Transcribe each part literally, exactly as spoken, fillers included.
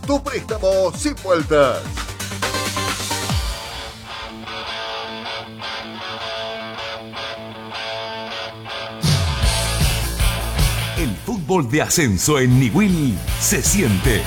tu préstamo sin vueltas. El fútbol de ascenso en Niwil se siente.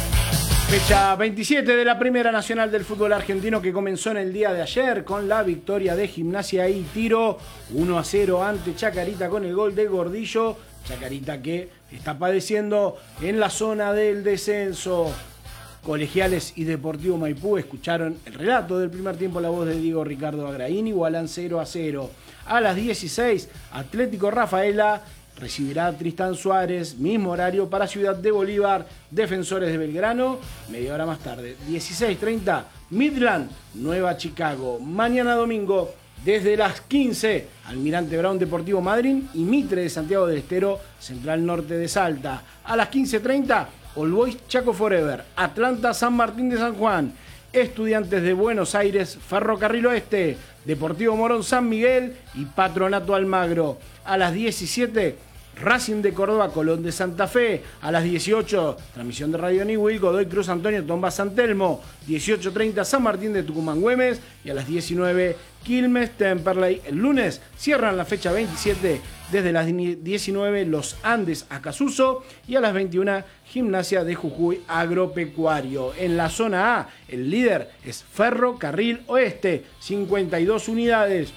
Fecha veintisiete de la Primera Nacional del Fútbol Argentino, que comenzó en el día de ayer con la victoria de Gimnasia y Tiro uno a cero ante Chacarita con el gol de Gordillo. Chacarita que está padeciendo en la zona del descenso. Colegiales y Deportivo Maipú escucharon el relato del primer tiempo, la voz de Diego Ricardo Agraín. Igualan cero a cero. A las dieciséis, Atlético Rafaela recibirá a Tristán Suárez, mismo horario para Ciudad de Bolívar, Defensores de Belgrano, media hora más tarde. dieciséis treinta, Midland, Nueva Chicago. Mañana domingo, desde las quince, Almirante Brown, Deportivo Madryn y Mitre de Santiago del Estero, Central Norte de Salta. A las quince treinta, All Boys Chaco Forever, Atlanta San Martín de San Juan, Estudiantes de Buenos Aires, Ferrocarril Oeste, Deportivo Morón San Miguel y Patronato Almagro. A las diecisiete, Racing de Córdoba, Colón de Santa Fe. A las dieciocho, transmisión de Radio Niwil, Godoy Cruz Antonio, Tomba San Telmo. dieciocho treinta, San Martín de Tucumán Güemes. Y a las diecinueve, Quilmes Temperley. El lunes cierran la fecha veintisiete desde las diecinueve, Los Andes Acasuso. Y a las veintiuna, Gimnasia de Jujuy Agropecuario. En la zona A, el líder es Ferrocarril Oeste, cincuenta y dos unidades.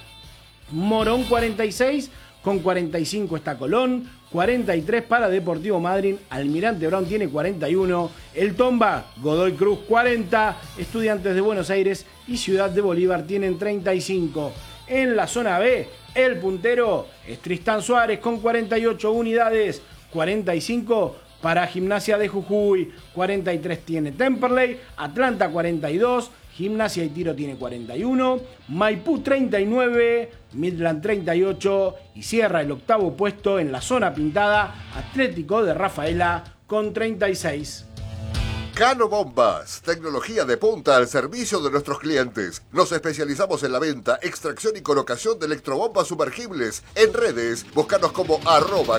Morón cuarenta y seis. Con cuarenta y cinco está Colón, cuarenta y tres para Deportivo Madryn, Almirante Brown tiene cuarenta y uno, El Tomba, Godoy Cruz cuarenta, Estudiantes de Buenos Aires y Ciudad de Bolívar tienen treinta y cinco. En la zona B, el puntero es Tristán Suárez con cuarenta y ocho unidades, cuarenta y cinco para Gimnasia de Jujuy, cuarenta y tres tiene Temperley, Atlanta cuarenta y dos, Gimnasia y Tiro tiene cuarenta y uno, Maipú treinta y nueve, Midland treinta y ocho y cierra el octavo puesto en la zona pintada Atlético de Rafaela con treinta y seis. Cano Bombas, tecnología de punta al servicio de nuestros clientes. Nos especializamos en la venta, extracción y colocación de electrobombas sumergibles. En redes, búscanos como arroba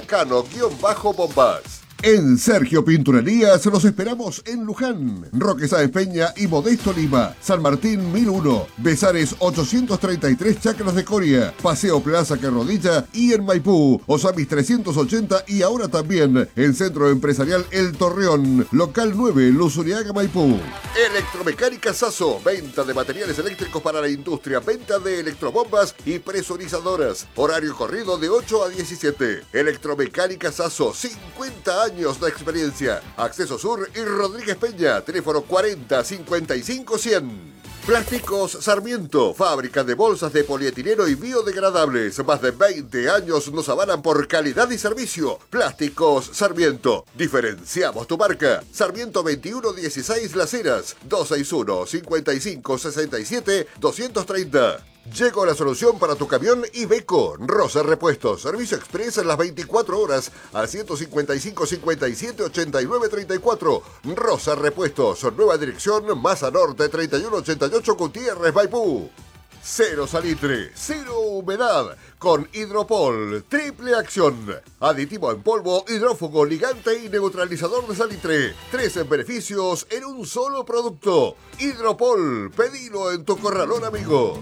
cano-bombas. En Sergio Pinturerías los esperamos en Luján, Roque Sáenz Peña y Modesto Lima, San Martín mil uno, Besares ochocientos treinta y tres, Chacras de Coria, Paseo Plaza Carrodilla y en Maipú, Osamis trescientos ochenta y ahora también en Centro Empresarial El Torreón, Local nueve, Luzuriaga, Maipú. Electromecánica Sasso, venta de materiales eléctricos para la industria, venta de electrobombas y presurizadoras, horario corrido de ocho a diecisiete. Electromecánica Sasso, cincuenta años de experiencia. Acceso Sur y Rodríguez Peña, teléfono cuarenta cincuenta y cinco cien. Plásticos Sarmiento, fábrica de bolsas de polietileno y biodegradables. Más de veinte años nos avalan por calidad y servicio. Plásticos Sarmiento. Diferenciamos tu marca. Sarmiento veintiuno dieciséis Las Heras, dos seis uno, cinco cinco, seis siete, dos treinta. Llegó la solución para tu camión Iveco. Rosa Repuestos. Servicio express en las veinticuatro horas al ciento cincuenta y cinco, cincuenta y siete, ochenta y nueve, treinta y cuatro. Rosa Repuestos. Nueva dirección, Maza Norte, treinta y uno ochenta y ocho, Gutiérrez, Maipú. Cero salitre, cero humedad. Con Hidropol. Triple acción. Aditivo en polvo, hidrófugo, ligante y neutralizador de salitre. Tres beneficios en un solo producto. Hidropol. Pedilo en tu corralón amigo.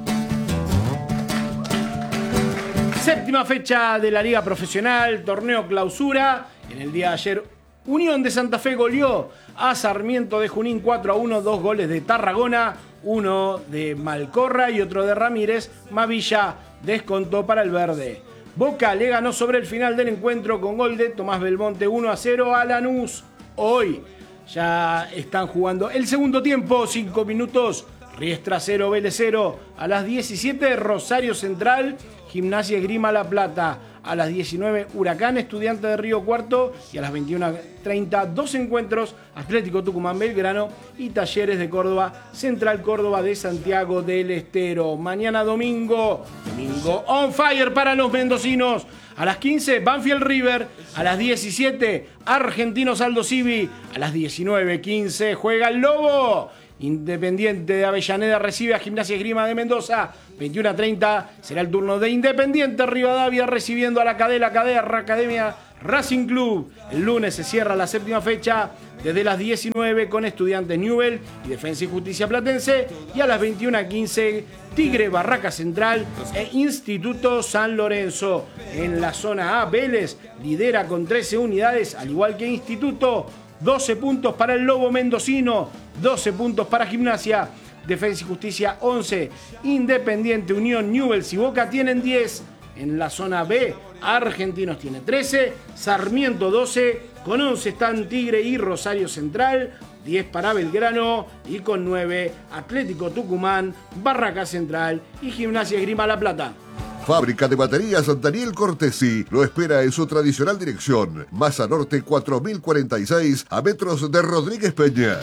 Séptima fecha de la Liga Profesional, torneo clausura. En el día de ayer, Unión de Santa Fe goleó a Sarmiento de Junín cuatro a uno, dos goles de Tarragona, uno de Malcorra y otro de Ramírez. Mavilla descontó para el verde. Boca le ganó sobre el final del encuentro con gol de Tomás Belmonte uno a cero a Lanús. Hoy ya están jugando el segundo tiempo, cinco minutos. Riestra cero, Vélez cero. A las diecisiete, Rosario Central, Gimnasia Esgrima La Plata. A las diecinueve, Huracán, Estudiante de Río Cuarto. Y a las veintiuna treinta, dos encuentros, Atlético Tucumán Belgrano y Talleres de Córdoba, Central Córdoba de Santiago del Estero. Mañana domingo, domingo on fire para los mendocinos. A las quince, Banfield River. A las diecisiete, Argentinos Aldo Civi. A las diecinueve quince, juega el Lobo. Independiente de Avellaneda recibe a Gimnasia Esgrima de Mendoza. veintiuna treinta será el turno de Independiente Rivadavia recibiendo a la Cadena Cadena Academia Racing Club. El lunes se cierra la séptima fecha desde las diecinueve con Estudiantes Newell y Defensa y Justicia Platense, y a las veintiuna quince Tigre Barraca Central e Instituto San Lorenzo. En la zona A, Vélez lidera con trece unidades, al igual que Instituto. doce puntos para el Lobo Mendocino, doce puntos para Gimnasia. Defensa y Justicia once, Independiente, Unión, Newell's y Boca tienen diez. En la zona B, Argentinos tiene trece, Sarmiento doce, con once están Tigre y Rosario Central, diez para Belgrano y con nueve Atlético Tucumán, Barraca Central y Gimnasia Esgrima La Plata. Fábrica de baterías Daniel Cortesi lo espera en su tradicional dirección, Masa Norte cuatro mil cuarenta y seis, a metros de Rodríguez Peña.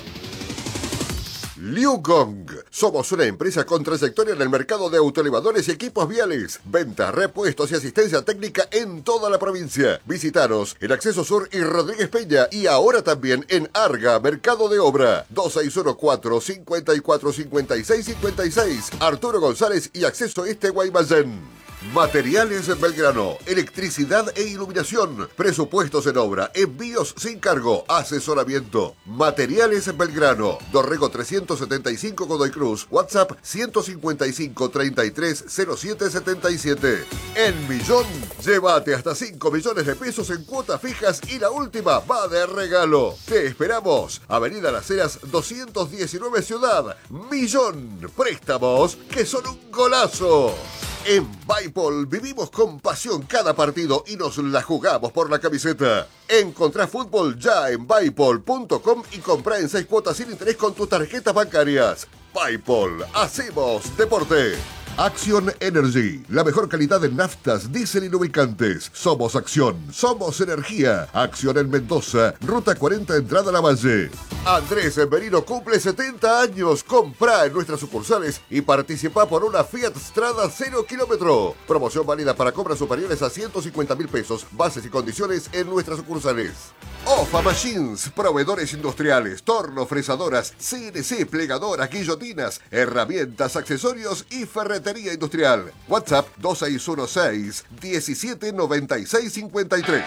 Liu Gong. Somos una empresa con trayectoria en el mercado de autoelevadores y equipos viales. Ventas, repuestos y asistencia técnica en toda la provincia. Visítanos en Acceso Sur y Rodríguez Peña, y ahora también en Arga, Mercado de Obra. dos seis uno cuatro, cinco cuatro, cinco seis cinco seis. Arturo González y Acceso Este Guaymallén. Materiales Belgrano, electricidad e iluminación, presupuestos en obra, envíos sin cargo, asesoramiento. Materiales Belgrano, Dorrego trescientos setenta y cinco Godoy Cruz, WhatsApp ciento cincuenta y cinco, treinta y tres, cero siete setenta y siete. En Millón, llévate hasta cinco millones de pesos en cuotas fijas y la última va de regalo. Te esperamos, Avenida Las Heras doscientos diecinueve Ciudad. Millón, préstamos que son un golazo. En Bipol vivimos con pasión cada partido y nos la jugamos por la camiseta. Encontrá fútbol ya en bipol punto com y comprá en seis cuotas sin interés con tus tarjetas bancarias. Bipol, hacemos deporte. Action Energy, la mejor calidad en naftas, diésel y lubricantes. Somos Acción, somos energía. Acción en Mendoza, Ruta cuarenta, entrada a La Valle. Andrés Merino cumple setenta años. Comprá en nuestras sucursales y participa por una Fiat Strada cero kilómetro. Promoción válida para compras superiores a ciento cincuenta mil pesos. Bases y condiciones en nuestras sucursales. Ofa Machines, proveedores industriales, torno, fresadoras, C N C, plegadoras, guillotinas, herramientas, accesorios y ferretería industrial. WhatsApp dos seis uno seis, diecisiete noventa y seis cincuenta y tres.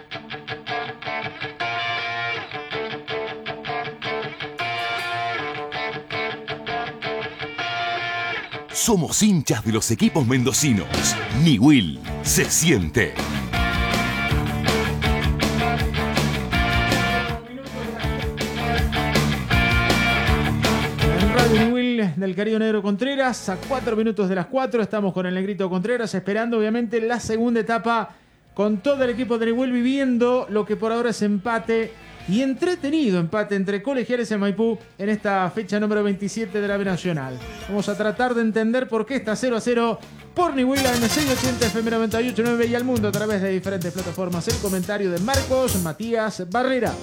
Somos hinchas de los equipos mendocinos. Newell se siente. Del Querido Negro Contreras, a cuatro minutos de las cuatro, estamos con el Negrito Contreras, esperando obviamente la segunda etapa con todo el equipo de Newell, viviendo lo que por ahora es empate y entretenido empate entre Colegiales y Maipú en esta fecha número veintisiete de la B Nacional. Vamos a tratar de entender por qué está cero a cero por Newell A M seiscientos ochenta F M noventa y ocho punto nueve y al mundo a través de diferentes plataformas. El comentario de Marcos Matías Barrera.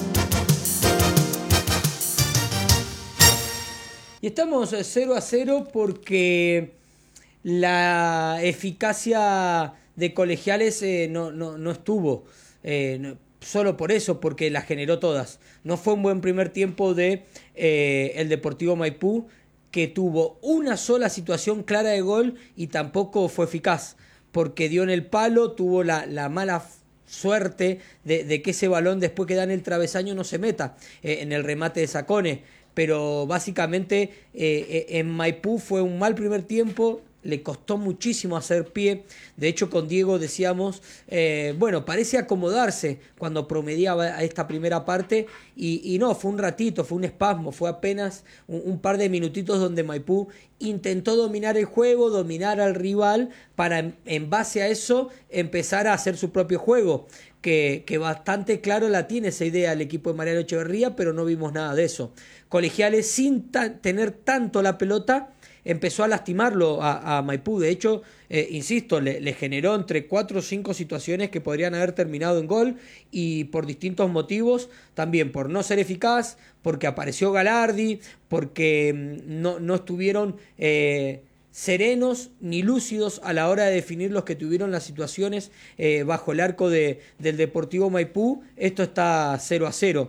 Y estamos cero a cero porque la eficacia de Colegiales eh, no, no, no estuvo. Eh, no, solo por eso, porque las generó todas. No fue un buen primer tiempo de eh, el Deportivo Maipú, que tuvo una sola situación clara de gol y tampoco fue eficaz, porque dio en el palo, tuvo la, la mala suerte de, de que ese balón, después que da en el travesaño, no se meta eh, en el remate de Sacone. Pero básicamente eh, en Maipú fue un mal primer tiempo, le costó muchísimo hacer pie. De hecho, con Diego decíamos, eh, bueno, parece acomodarse cuando promediaba a esta primera parte, y, y no, fue un ratito, fue un espasmo, fue apenas un, un par de minutitos donde Maipú intentó dominar el juego, dominar al rival, para en, en base a eso empezar a hacer su propio juego. Que, que bastante claro la tiene esa idea el equipo de Mariano Echeverría, pero no vimos nada de eso. Colegiales, sin ta- tener tanto la pelota, empezó a lastimarlo a, a Maipú. De hecho, eh, insisto, le, le generó entre cuatro o cinco situaciones que podrían haber terminado en gol, y por distintos motivos, también por no ser eficaz, porque apareció Galardi, porque no, no estuvieron Eh, serenos ni lúcidos a la hora de definir los que tuvieron las situaciones eh, bajo el arco de, del Deportivo Maipú. Esto está cero a cero.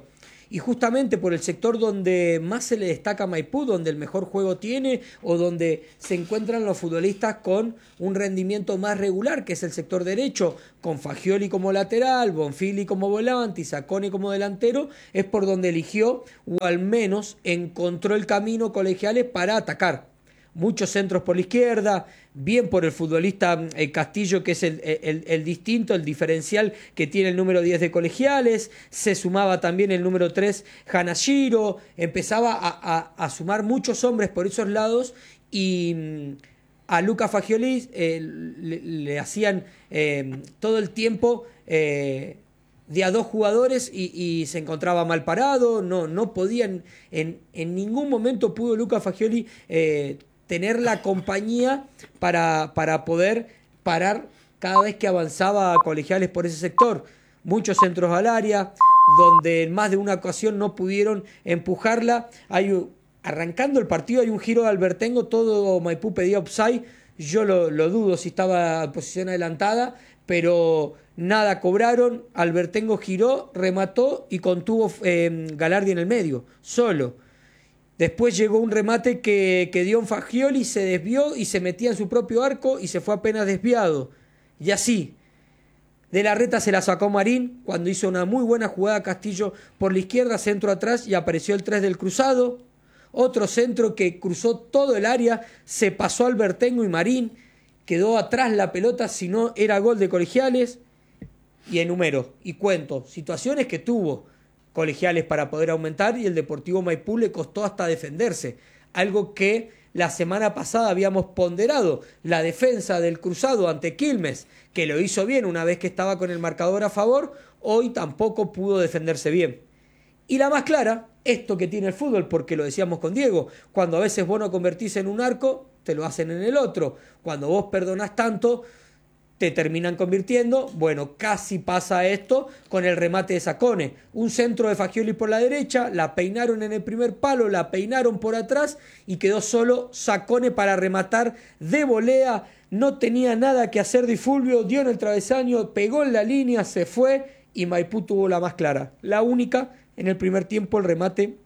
y justamente por el sector donde más se le destaca a Maipú, donde el mejor juego tiene o donde se encuentran los futbolistas con un rendimiento más regular, que es el sector derecho, con Fagioli como lateral, Bonfili como volante y Zaccone como delantero, es por donde eligió o al menos encontró el camino Colegiales para atacar. Muchos centros por la izquierda, bien por el futbolista eh, Castillo, que es el, el, el distinto, el diferencial que tiene el número diez de Colegiales, se sumaba también el número tres Hanashiro, empezaba a, a, a sumar muchos hombres por esos lados y mmm, a Luca Fagioli eh, le, le hacían eh, todo el tiempo eh, de a dos jugadores y, y se encontraba mal parado, no, no podían, en, en ningún momento pudo Luca Fagioli eh, tener la compañía para, para poder parar cada vez que avanzaba Colegiales por ese sector. Muchos centros al área, donde en más de una ocasión no pudieron empujarla. Hay un, arrancando el partido hay un giro de Albertengo, todo Maipú pedía offside, yo lo, lo dudo si estaba en posición adelantada, pero nada cobraron, Albertengo giró, remató y contuvo eh, Galardi en el medio, solo. Después llegó un remate que, que dio un Fagioli, se desvió y se metía en su propio arco y se fue apenas desviado. Y así, de la reta se la sacó Marín cuando hizo una muy buena jugada Castillo por la izquierda, centro atrás y apareció el tres del cruzado. Otro centro que cruzó todo el área, se pasó Albertengo y Marín, quedó atrás la pelota, si no era gol de Colegiales. Y enumero y cuento situaciones que tuvo Colegiales para poder aumentar y el Deportivo Maipú le costó hasta defenderse, algo que la semana pasada habíamos ponderado, la defensa del cruzado ante Quilmes, que lo hizo bien una vez que estaba con el marcador a favor, hoy tampoco pudo defenderse bien. Y la más clara, esto que tiene el fútbol, porque lo decíamos con Diego, cuando a veces vos no convertís en un arco, te lo hacen en el otro, cuando vos perdonás tanto, te terminan convirtiendo. Bueno, casi pasa esto con el remate de Zaccone. Un centro de Fagioli por la derecha, la peinaron en el primer palo, la peinaron por atrás y quedó solo Zaccone para rematar de volea. No tenía nada que hacer Di Fulvio, dio en el travesaño, pegó en la línea, se fue y Maipú tuvo la más clara. La única en el primer tiempo, el remate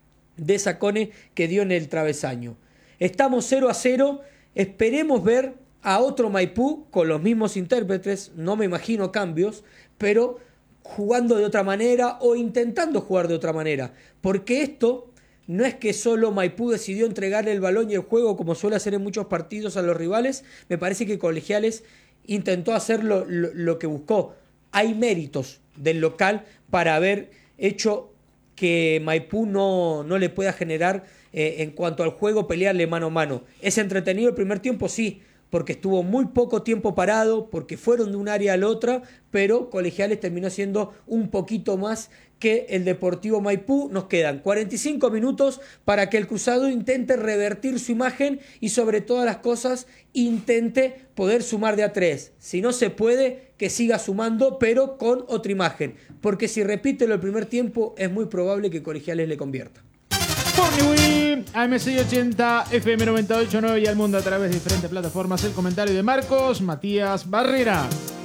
de Zaccone que dio en el travesaño. Estamos cero a cero, esperemos ver a otro Maipú con los mismos intérpretes, no me imagino cambios, pero jugando de otra manera o intentando jugar de otra manera, porque esto no es que solo Maipú decidió entregarle el balón y el juego como suele hacer en muchos partidos a los rivales, me parece que Colegiales intentó hacer lo, lo, lo que buscó. Hay méritos del local para haber hecho que Maipú no, no le pueda generar eh, en cuanto al juego pelearle mano a mano. ¿Es entretenido el primer tiempo? Sí, porque estuvo muy poco tiempo parado, porque fueron de un área a la otra, pero Colegiales terminó siendo un poquito más que el Deportivo Maipú. Nos quedan cuarenta y cinco minutos para que el Cruzado intente revertir su imagen y sobre todas las cosas intente poder sumar de a tres. Si no se puede, que siga sumando, pero con otra imagen, porque si repite lo del primer tiempo es muy probable que Colegiales le convierta. Forniwi, A M seiscientos ochenta, F M noventa y ocho punto nueve y al mundo a través de diferentes plataformas. El comentario de Marcos Matías Barrera.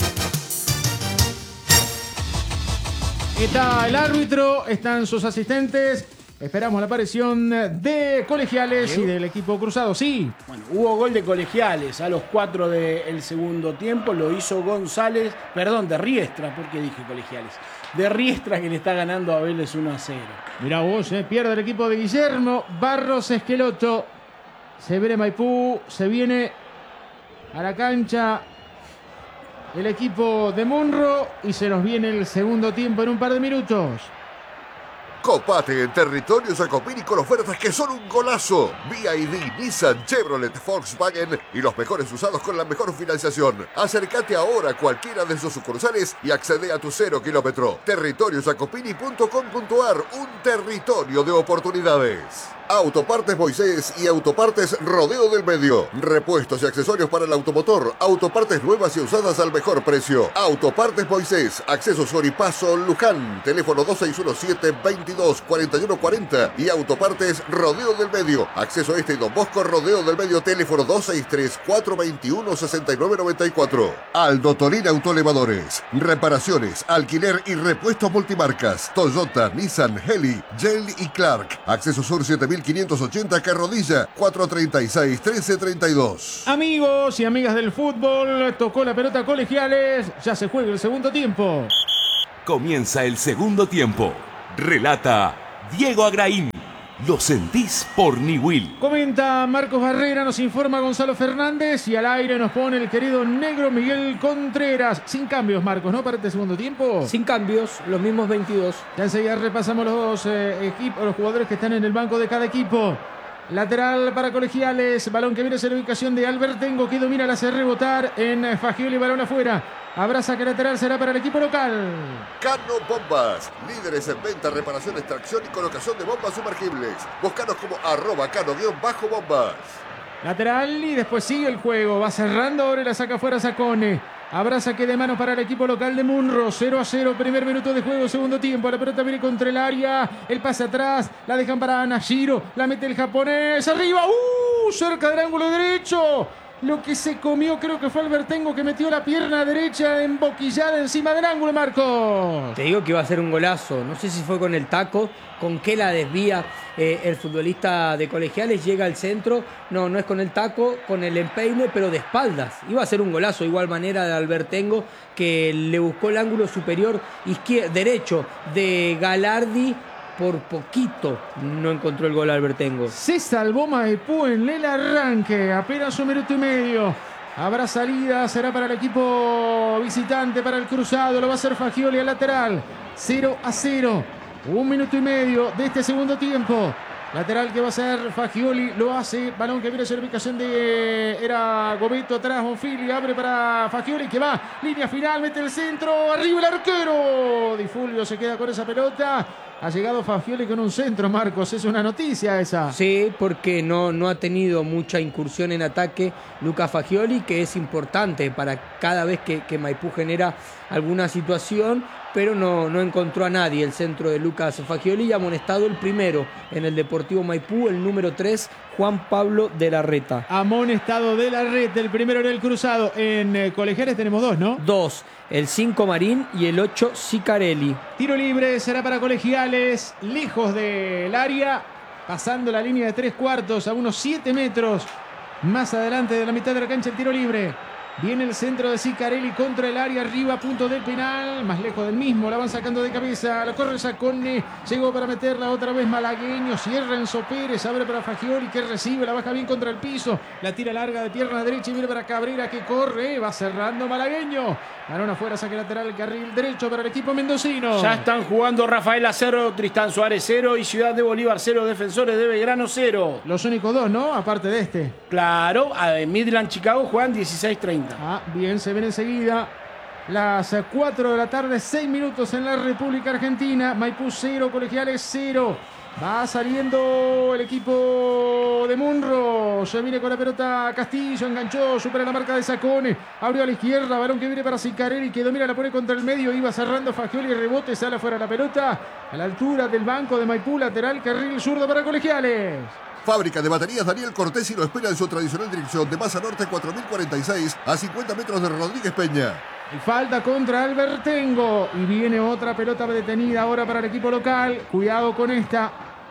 Está el árbitro, están sus asistentes. Esperamos la aparición de Colegiales y del equipo cruzado. Sí. Bueno, hubo gol de Colegiales a los cuatro del segundo tiempo. Lo hizo González, perdón, de Riestra, porque dije Colegiales. De Riestra, que le está ganando a Vélez uno a cero. Mirá vos, eh, pierde el equipo de Guillermo Barros Esqueloto. Se viene Maipú, se viene a la cancha el equipo de Munro y se nos viene el segundo tiempo en un par de minutos. Copate en territorio Jacopini con ofertas que son un golazo. B Y D, Nissan, Chevrolet, Volkswagen y los mejores usados con la mejor financiación. Acércate ahora a cualquiera de sus sucursales y accede a tu cero kilómetro. territorio jacopini punto com punto ar, un territorio de oportunidades. Autopartes Moisés y Autopartes Rodeo del Medio. Repuestos y accesorios para el automotor. Autopartes nuevas y usadas al mejor precio. Autopartes Moisés. Acceso Soripaso Luján. Teléfono dos seis uno siete, veintidós, cuarenta y uno cuarenta. Y Autopartes Rodeo del Medio. Acceso Este y Don Bosco Rodeo del Medio. Teléfono dos seis tres, cuatro dos uno, seis nueve nueve cuatro. Aldo Torino Autoelevadores. Reparaciones, alquiler y repuestos multimarcas. Toyota, Nissan, Heli, Gel y Clark. Acceso Sur siete mil quinientos ochenta Carrodilla, cuatro treinta y seis, trece treinta y dos. Amigos y amigas del fútbol, tocó la pelota Colegiales, ya se juega el segundo tiempo. Comienza el segundo tiempo. Relata Diego Agraín. Lo sentís por Niwil. Comenta Marcos Barrera, nos informa Gonzalo Fernández y al aire nos pone el querido negro Miguel Contreras. Sin cambios, Marcos, ¿no? Para este segundo tiempo. Sin cambios, los mismos veintidós. Ya enseguida repasamos los dos eh, equipos, los jugadores que están en el banco de cada equipo. Lateral para Colegiales, balón que viene hacia la ubicación de Albertengo, que domina, la hace rebotar en Fagioli, balón afuera. Abraza que lateral será para el equipo local. Cano Bombas, líderes en venta, reparación, extracción y colocación de bombas sumergibles. Búscanos como arroba cano-bombas. Lateral y después sigue el juego. Va cerrando ahora y la saca fuera Sacone. Abraza que de mano para el equipo local de Munro. cero a cero, primer minuto de juego, segundo tiempo. La pelota viene contra el área. El pase atrás. La dejan para Nashiro. La mete el japonés. Arriba. ¡Uh! Cerca del ángulo derecho. Lo que se comió creo que fue Albertengo, que metió la pierna derecha emboquillada encima del ángulo, Marcos. Te digo que iba a ser un golazo. No sé si fue con el taco, con qué la desvía eh, el futbolista de Colegiales, llega al centro. No, no es con el taco, con el empeine, pero de espaldas. Iba a ser un golazo, igual manera de Albertengo, que le buscó el ángulo superior izquierdo, derecho de Galardi. Por poquito no encontró el gol Albertengo. Se salvó Maipú en el arranque. Apenas un minuto y medio. Habrá salida. Será para el equipo visitante, para el cruzado. Lo va a hacer Fagioli al lateral. cero a cero. Un minuto y medio de este segundo tiempo. Lateral que va a ser Fagioli, lo hace, balón que viene a ser ubicación de, era Gobeto atrás, Bonfili, abre para Fagioli que va, línea final, mete el centro, arriba el arquero, Di Fulvio se queda con esa pelota. Ha llegado Fagioli con un centro, Marcos, es una noticia esa. Sí, porque no, no ha tenido mucha incursión en ataque Lucas Fagioli, que es importante para cada vez que, que Maipú genera alguna situación, pero no, no encontró a nadie el centro de Lucas Fagioli, y amonestado el primero en el Deportivo Maipú, el número tres, Juan Pablo de la Reta. Amonestado de la Reta, el primero en el cruzado. En eh, Colegiales tenemos dos, ¿no? Dos, el cinco Marín y el ocho Sicarelli. Tiro libre será para Colegiales, lejos del área, pasando la línea de tres cuartos a unos siete metros más adelante de la mitad de la cancha el tiro libre. Viene el centro de Sicarelli contra el área, arriba, punto del penal, más lejos del mismo, la van sacando de cabeza, la corre Sacone, llegó para meterla otra vez Malagueño, cierra Enzo Pérez, abre para Fagioli que recibe, la baja bien contra el piso, la tira larga de pierna derecha y viene para Cabrera que corre, va cerrando Malagueño, balón afuera, saque lateral, carril derecho para el equipo mendocino. Ya están jugando Rafaela cero, Tristán Suárez cero y Ciudad de Bolívar cero, Defensores de Belgrano cero. Los únicos dos, ¿no? Aparte de este. Claro, Midland Chicago juegan dieciséis treinta. Ah, bien, se ven enseguida las cuatro de la tarde, seis minutos en la República Argentina. Maipú cero, Colegiales cero. Va saliendo el equipo de Munro. Se viene con la pelota Castillo, enganchó, supera la marca de Sacone. Abrió a la izquierda, balón que viene para Sicarelli, que domina, la pone contra el medio. Iba cerrando Fagioli, rebote, sale afuera la pelota. A la altura del banco de Maipú, lateral, carril zurdo para Colegiales. Fábrica de baterías Daniel Cortés y lo espera en su tradicional dirección de Masa Norte cuatro mil cuarenta y seis a cincuenta metros de Rodríguez Peña. Y falta contra Albertengo. Y viene otra pelota detenida ahora para el equipo local. Cuidado con esta.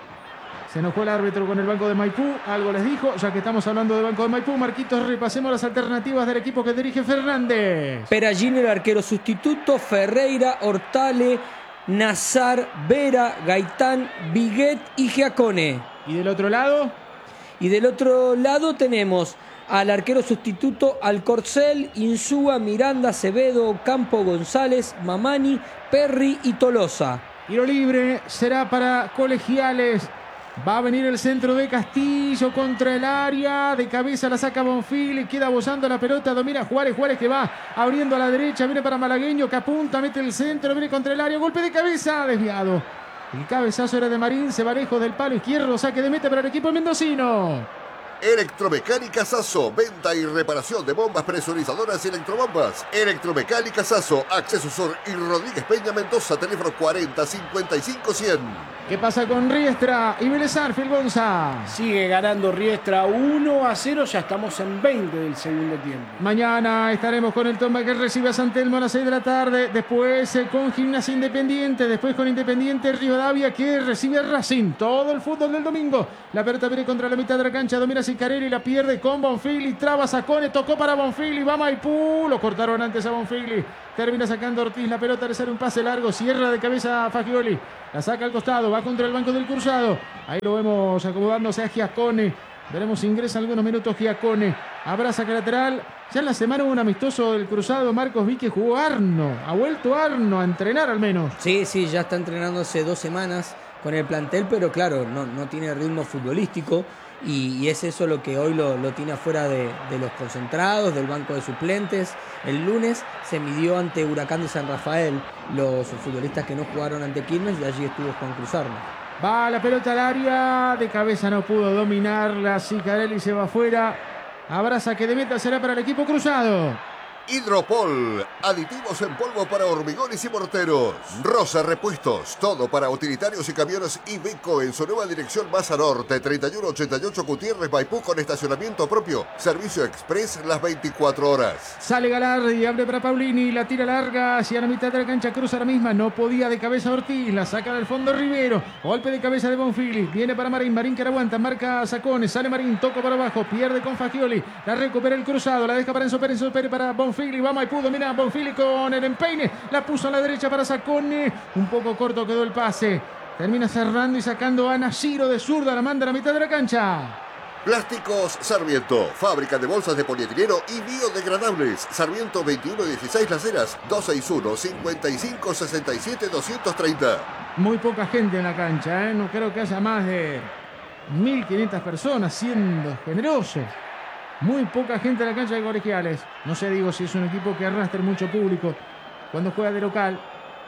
Se enojó el árbitro con el banco de Maipú. Algo les dijo, ya que estamos hablando del banco de Maipú. Marquitos, repasemos las alternativas del equipo que dirige Fernández. Perallín, el arquero sustituto. Ferreira, Hortale, Nazar, Vera, Gaitán, Biguet y Giacone. ¿Y del otro lado? Y del otro lado tenemos al arquero sustituto Alcorcel, Insúa, Miranda, Acevedo, Campo, González, Mamani, Perry y Tolosa. Tiro libre será para Colegiales. Va a venir el centro de Castillo contra el área. De cabeza la saca Bonfili. Queda bozando la pelota. Domina Juárez. Juárez que va abriendo a la derecha. Viene para Malagueño que apunta. Mete el centro. Viene contra el área. Golpe de cabeza. Desviado. El cabezazo era de Marín, se va lejos del palo izquierdo, saque de meta para el equipo mendocino. Electromecánica Sasso, venta y reparación de bombas presurizadoras y electrobombas. Electromecánica Sasso, Acceso Sur y Rodríguez Peña Mendoza, teléfono cuarenta cincuenta y cinco cien. ¿Qué pasa con Riestra y Vélez Arfiel, Gonza? Sigue ganando Riestra uno a cero, ya estamos en veinte del segundo tiempo. Mañana estaremos con el Tomba que recibe a San Telmo a las seis de la tarde, después eh, con Gimnasia Independiente, después con Independiente Rivadavia que recibe a Racing. Todo el fútbol del domingo. La pelota viene contra la mitad de la cancha, domina Sicarelli, la pierde con Bonfili, traba Sacone, tocó para Bonfili, va Maipú, lo cortaron antes a Bonfili. Termina sacando Ortiz la pelota, le sale un pase largo, cierra de cabeza a Fagioli, la saca al costado, va contra el banco del Cruzado. Ahí lo vemos acomodándose a Giacone. Veremos si ingresa algunos minutos Giacone. Habrá saque lateral. Ya en la semana hubo un amistoso del Cruzado, Marcos, vi que jugó Arno. Ha vuelto Arno a entrenar al menos. Sí, sí, ya está entrenando hace dos semanas con el plantel, pero claro, no, no tiene ritmo futbolístico. Y, y es eso lo que hoy lo, lo tiene afuera de, de los concentrados, del banco de suplentes. El lunes se midió ante Huracán de San Rafael los futbolistas que no jugaron ante Quilmes y allí estuvo Juan Cruz Arno. Va la pelota al área, de cabeza no pudo dominarla, Sicarelli se va afuera. Habrá saque de meta, será para el equipo Cruzado. Hidropol, aditivos en polvo para hormigones y morteros. Rosa Repuestos, todo para utilitarios y camiones Iveco en su nueva dirección Maza Norte, treinta y uno ochenta y ocho Gutiérrez, Maipú, con estacionamiento propio. Servicio express las veinticuatro horas. Sale Galardi, abre para Paulini, la tira larga hacia la mitad de la cancha, cruza la misma, no podía de cabeza Ortiz, la saca del fondo Rivero, golpe de cabeza de Bonfili, viene para Marín, Marín que la aguanta, marca Sacones, sale Marín, toca para abajo, pierde con Fagioli, la recupera el Cruzado, la deja para Enzo Pérez, Enzo Pérez para Bonfili. Bonfili, va Maipú, domina Bonfili con el empeine, la puso a la derecha para Sacone, un poco corto quedó el pase, termina cerrando y sacando a Nashiro de zurda, la manda a la mitad de la cancha. Plásticos Sarmiento, fábrica de bolsas de polietileno y biodegradables. Sarmiento veintiuno dieciséis Las Heras, dos seis uno, cinco cinco, seis siete, dos tres cero. Muy poca gente en la cancha, ¿eh? No creo que haya más de mil quinientas personas, siendo generoso. Muy poca gente en la cancha de Colegiales. No sé, digo, si es un equipo que arrastra mucho público cuando juega de local.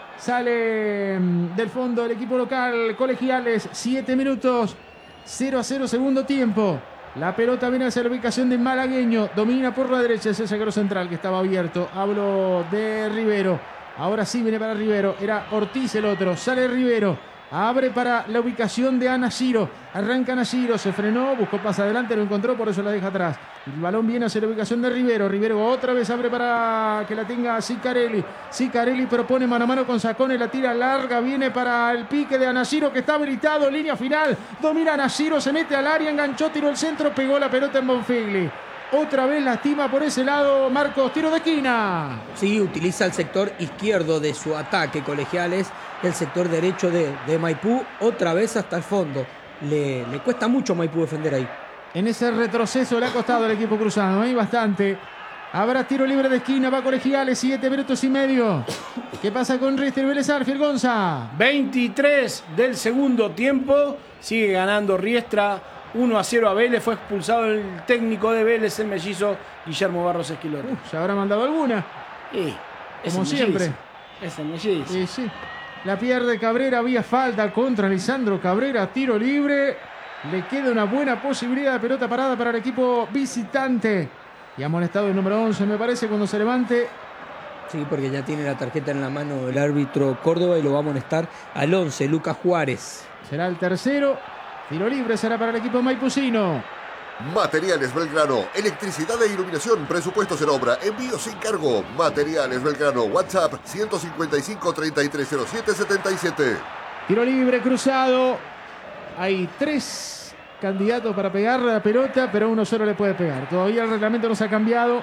Sale del fondo el equipo local, Colegiales, siete minutos, cero a cero segundo tiempo. La pelota viene hacia la ubicación de Malagueño, domina por la derecha, es el zaguero central que estaba abierto. Hablo de Rivero, ahora sí viene para Rivero, era Ortiz el otro, sale Rivero. Abre para la ubicación de Anashiro. Arranca Anashiro, se frenó, buscó pase adelante, lo encontró, por eso la deja atrás. El balón viene hacia la ubicación de Rivero. Rivero otra vez abre para que la tenga Sicarelli. Sicarelli propone mano a mano con Sacone, la tira larga, viene para el pique de Anashiro que está habilitado, línea final. Domina Anashiro, se mete al área, enganchó, tiró el centro, pegó la pelota en Bonfili. Otra vez lastima por ese lado Marcos, tiro de esquina. Sí, utiliza el sector izquierdo de su ataque Colegiales, el sector derecho de, de Maipú, otra vez hasta el fondo. Le, le cuesta mucho a Maipú defender ahí. En ese retroceso le ha costado al equipo cruzado, hay ¿eh? bastante. Habrá tiro libre de esquina, va Colegiales, siete minutos y medio. ¿Qué pasa con Riestra y Vélez Arfiel, Gonza? veintitrés del segundo tiempo, sigue ganando Riestra. uno a cero a Vélez, fue expulsado el técnico de Vélez, el mellizo Guillermo Barros Esquilote. Uh, ¿se habrá mandado alguna? Sí, como siempre. Es el mellizo. Sí, sí. La pierde Cabrera, había falta contra Lisandro Cabrera, tiro libre. Le queda una buena posibilidad de pelota parada para el equipo visitante. Y ha molestado el número once, me parece, cuando se levante. Sí, porque ya tiene la tarjeta en la mano el árbitro Córdoba y lo va a amonestar al once, Lucas Juárez. Será el tercero. Tiro libre será para el equipo maipucino. Materiales Belgrano, electricidad e iluminación, presupuestos en obra, envío sin cargo. Materiales Belgrano, WhatsApp ciento cincuenta y cinco, treinta y tres cero siete, setenta y siete. Tiro libre cruzado. Hay tres candidatos para pegarle la pelota, pero uno solo le puede pegar. Todavía el reglamento no se ha cambiado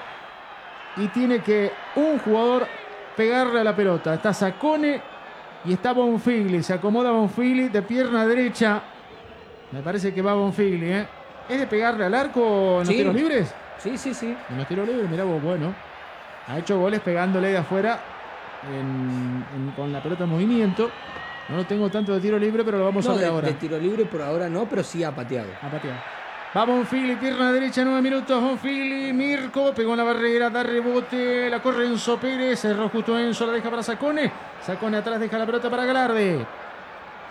y tiene que un jugador pegarle a la pelota. Está Sacone y está Bonfili. Se acomoda Bonfili de pierna derecha. Me parece que va Bonfili, ¿eh? ¿Es de pegarle al arco en los sí. tiros libres? Sí, sí, sí. En los tiros libres, mirá vos, bueno. Ha hecho goles pegándole de afuera en, en, con la pelota en movimiento. No lo tengo tanto de tiro libre, pero lo vamos no, a ver de, ahora. De tiro libre por ahora no, pero sí ha pateado. Ha pateado. Va Bonfili, pierna derecha, nueve minutos. Bonfili, Mirko, pegó en la barrera, da rebote, la corre Enzo Pérez, cerró justo Enzo, la deja para Sacone. Sacone atrás, deja la pelota para Galardi.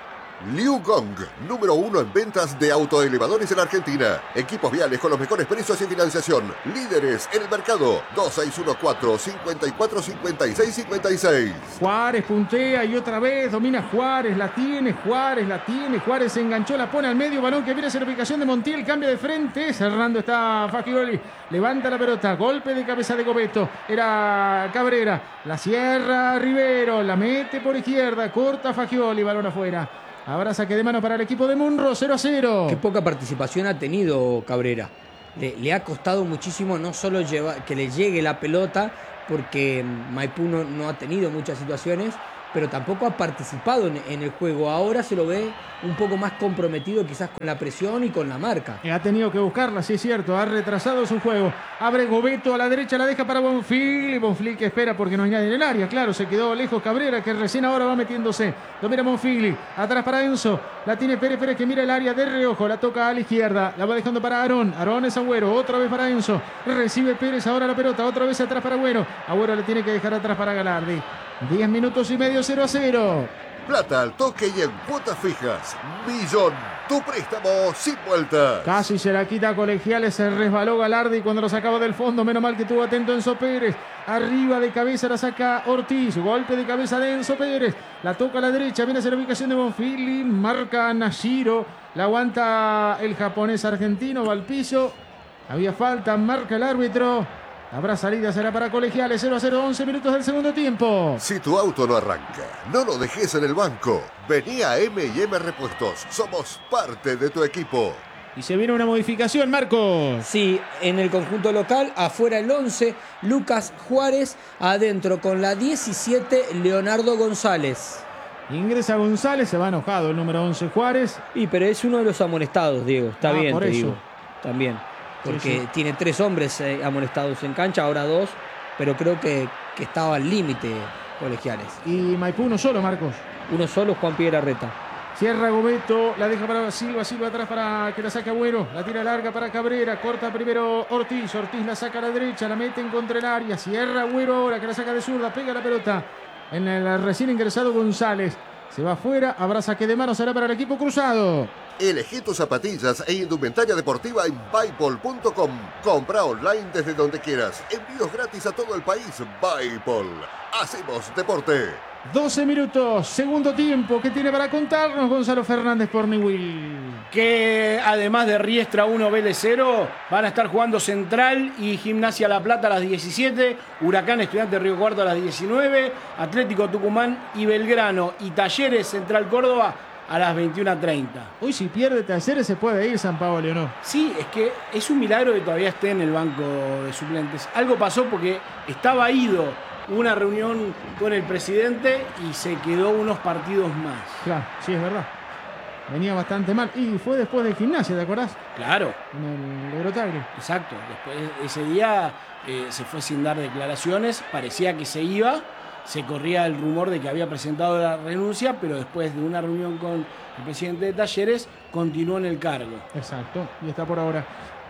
Liu Gong, número uno en ventas de autoelevadores en Argentina. Equipos viales con los mejores precios y financiación. Líderes en el mercado. dos seis uno cuatro, cinco cuatro, cinco seis cinco seis. Juárez puntea y otra vez domina Juárez. La tiene, Juárez la tiene. Juárez se enganchó, la pone al medio. Balón que viene hacia la ubicación de Montiel. Cambia de frente. Cerrando está Fagioli. Levanta la pelota. Golpe de cabeza de Gobeto. Era Cabrera. La cierra Rivero. La mete por izquierda. Corta Fagioli. Balón afuera. Habrá saque de mano para el equipo de Munro, cero a cero. Qué poca participación ha tenido Cabrera. Le, le ha costado muchísimo no solo llevar, que le llegue la pelota, porque Maipú no, no ha tenido muchas situaciones, pero tampoco ha participado en, en el juego. Ahora se lo ve un poco más comprometido quizás con la presión y con la marca. Ha tenido que buscarla, sí es cierto, ha retrasado su juego. Abre Gobeto a la derecha, la deja para Bonfil. Bonfil que espera porque no hay nadie en el área. Claro, se quedó lejos Cabrera, que recién ahora va metiéndose. Lo mira Bonfili, atrás para Enzo. La tiene Pérez, Pérez que mira el área de reojo. La toca a la izquierda, la va dejando para Aarón. Aarón es Agüero, otra vez para Enzo. Recibe Pérez ahora la pelota, otra vez atrás para Agüero. Agüero le tiene que dejar atrás para Galardi. diez minutos y medio, cero a cero. Plata al toque y en cuotas fijas. Millón. Tu préstamo sin vuelta. Casi se la quita a Colegiales. Se resbaló Galardi cuando lo sacaba del fondo. Menos mal que tuvo atento Enzo Pérez. Arriba de cabeza la saca Ortiz. Golpe de cabeza de Enzo Pérez. La toca a la derecha. Viene hacia la ubicación de Bonfili. Marca Nashiro. La aguanta el japonés argentino. Va al piso. Había falta. Marca el árbitro. Habrá salida, será para Colegiales. cero a cero, once minutos del segundo tiempo. Si tu auto no arranca, no lo dejes en el banco. Vení a eme y eme Repuestos. Somos parte de tu equipo. Y se viene una modificación, Marcos. Sí, en el conjunto local, afuera el once, Lucas Juárez, adentro con la diecisiete, Leonardo González. Ingresa González, se va enojado el número once Juárez. Y pero es uno de los amonestados, Diego, está Ah, bien, por te eso. digo, también. Porque Sí, sí. tiene tres hombres eh, amonestados en cancha, ahora dos, pero creo que, que estaba al límite Colegiales. Y Maipú uno solo, Marcos. Uno solo, Juan Piedrarreta. Cierra Gobeto, la deja para Silva, Silva atrás para que la saque Agüero, la tira larga para Cabrera, corta primero Ortiz, Ortiz la saca a la derecha, la mete en contra el área, cierra Agüero ahora que la saca de zurda, pega la pelota en el recién ingresado González, se va afuera, habrá saque de mano, será para el equipo cruzado. Elegí tus zapatillas e indumentaria deportiva en Buypol punto com. Compra online desde donde quieras. Envíos gratis a todo el país. Buypol. Hacemos deporte. doce minutos, segundo tiempo. ¿Qué tiene para contarnos Gonzalo Fernández por Newell? Que además de Riestra uno, Vélez cero, van a estar jugando Central y Gimnasia La Plata a las diecisiete, Huracán Estudiantes Río Cuarto a las diecinueve, Atlético Tucumán y Belgrano y Talleres Central Córdoba a las veintiuna treinta. Hoy si pierde Talleres se puede ir San Paolo o no. Sí, es que es un milagro que todavía esté en el banco de suplentes. Algo pasó porque estaba ido una reunión con el presidente y se quedó unos partidos más. Claro, sí es verdad. Venía bastante mal. Y fue después de Gimnasia, ¿te acordás? Claro, En el Eurotagre. exacto. Después, ese día eh, se fue sin dar declaraciones, parecía que se iba, se corría el rumor de que había presentado la renuncia, pero después de una reunión con el presidente de Talleres, continuó en el cargo. Exacto, y está por ahora.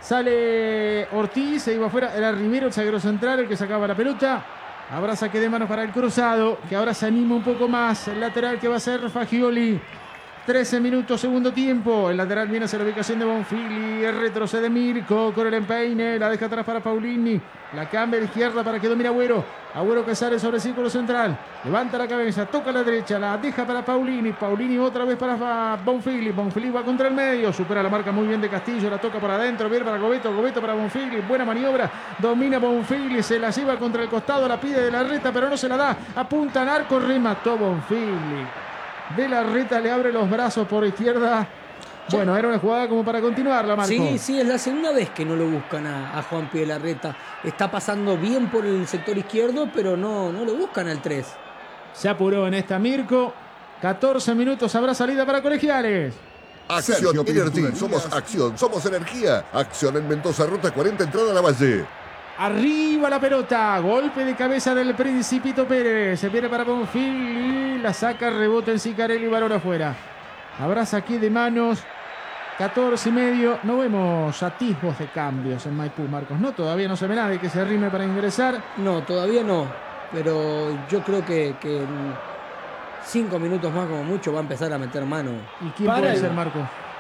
Sale Ortiz, se iba afuera. Era Rivero, el zaguero central, el que sacaba la pelota. Habrá saque de manos para el cruzado, que ahora se anima un poco más. El lateral que va a ser Fagioli. trece minutos, segundo tiempo. El lateral viene hacia la ubicación de Bonfili. Retrocede Mirko con el empeine. La deja atrás para Paulini. La cambia a la izquierda para que domine Agüero. Agüero que sale sobre el círculo central. Levanta la cabeza, toca a la derecha. La deja para Paulini. Paulini otra vez para Bonfili. Bonfili va contra el medio. Supera la marca muy bien de Castillo. La toca para adentro. Bien para Gobeto. Gobeto para Bonfili. Buena maniobra. Domina Bonfili. Se la lleva contra el costado. La pide de la reta, pero no se la da. Apunta al arco. Remató Bonfili. De la Reta le abre los brazos por izquierda. Bueno, era una jugada como para continuarla, Marco. Sí, sí, es la segunda vez que no lo buscan a, a Juan Piedrarreta. Está pasando bien por el sector izquierdo, pero no, no lo buscan al tres. Se apuró en esta Mirko. catorce minutos, habrá salida para Colegiales. Acción Energy. Somos acción. Somos energía. Acción en Mendoza, ruta cuarenta, entrada a la Valle. Arriba la pelota, golpe de cabeza del Principito Pérez, se viene para Bonfili, la saca, rebota en Sicarelli, balón afuera. Habrá saque de manos, catorce y medio, no vemos atisbos de cambios en Maipú, Marcos, no, todavía no se ve nadie que se arrime para ingresar. No, todavía no, pero yo creo que, que cinco minutos más como mucho va a empezar a meter mano. ¿Y quién Para puede el- ser, Marco?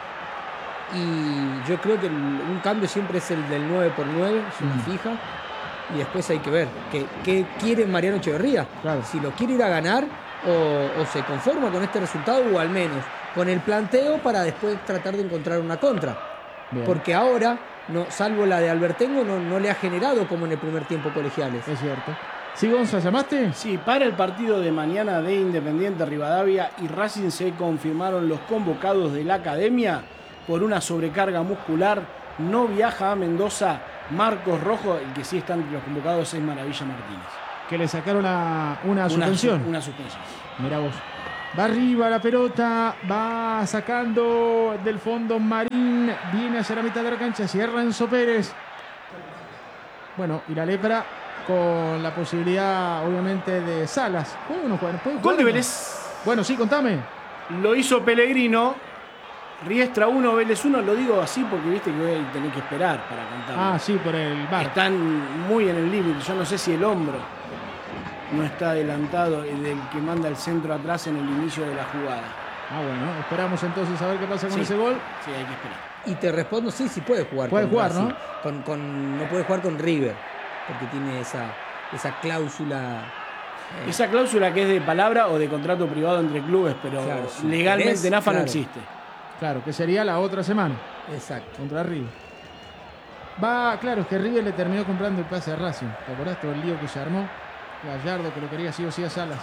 Y yo creo que el- un cambio siempre es el del nueve por nueve, es una Mm. fija. Y después hay que ver qué, qué quiere Mariano Echeverría. Claro. Si lo quiere ir a ganar o, o se conforma con este resultado o al menos con el planteo para después tratar de encontrar una contra. Bien. Porque ahora, no, salvo la de Albertengo, no, no le ha generado como en el primer tiempo Colegiales. Es cierto. ¿Sí, Gonza, llamaste? Sí, para el partido de mañana de Independiente Rivadavia y Racing se confirmaron los convocados de la academia por una sobrecarga muscular. No viaja a Mendoza Marcos Rojo, el que sí está entre los convocados es Maravilla Martínez. Que le sacaron una, una suspensión. Una, una suspensión. Mirá vos. Va arriba la pelota, va sacando del fondo Marín, viene hacia la mitad de la cancha, cierra Enzo Pérez. Bueno, y la Lepra con la posibilidad, obviamente, de Salas. ¿Puede uno jugar? ¿Puede Gol jugar? de Vélez. Bueno, sí, contame. Lo hizo Pellegrino. Riestra uno, Vélez uno. Lo digo así porque viste que voy a tener que esperar para contarlo. Ah, sí, por el bar. Están muy en el límite. Yo no sé si el hombro no está adelantado del que manda el centro atrás en el inicio de la jugada. Ah, bueno, esperamos entonces a ver qué pasa con Sí. ese gol. Sí, hay que esperar. Y te respondo, sí, sí puede jugar. Puede con jugar, Racing. ¿no? Con, con- no puede jugar con River, porque tiene esa, esa cláusula. eh, Esa cláusula que es de palabra o de contrato privado entre clubes, pero Claro, sí. legalmente ¿Ves? en A F A no Claro. existe. Claro, que sería la otra semana Exacto. contra River. Va, claro, es que River le terminó comprando el pase a Racing. ¿Te acordás todo el lío que se armó? Gallardo que lo quería sí o sí a Salas.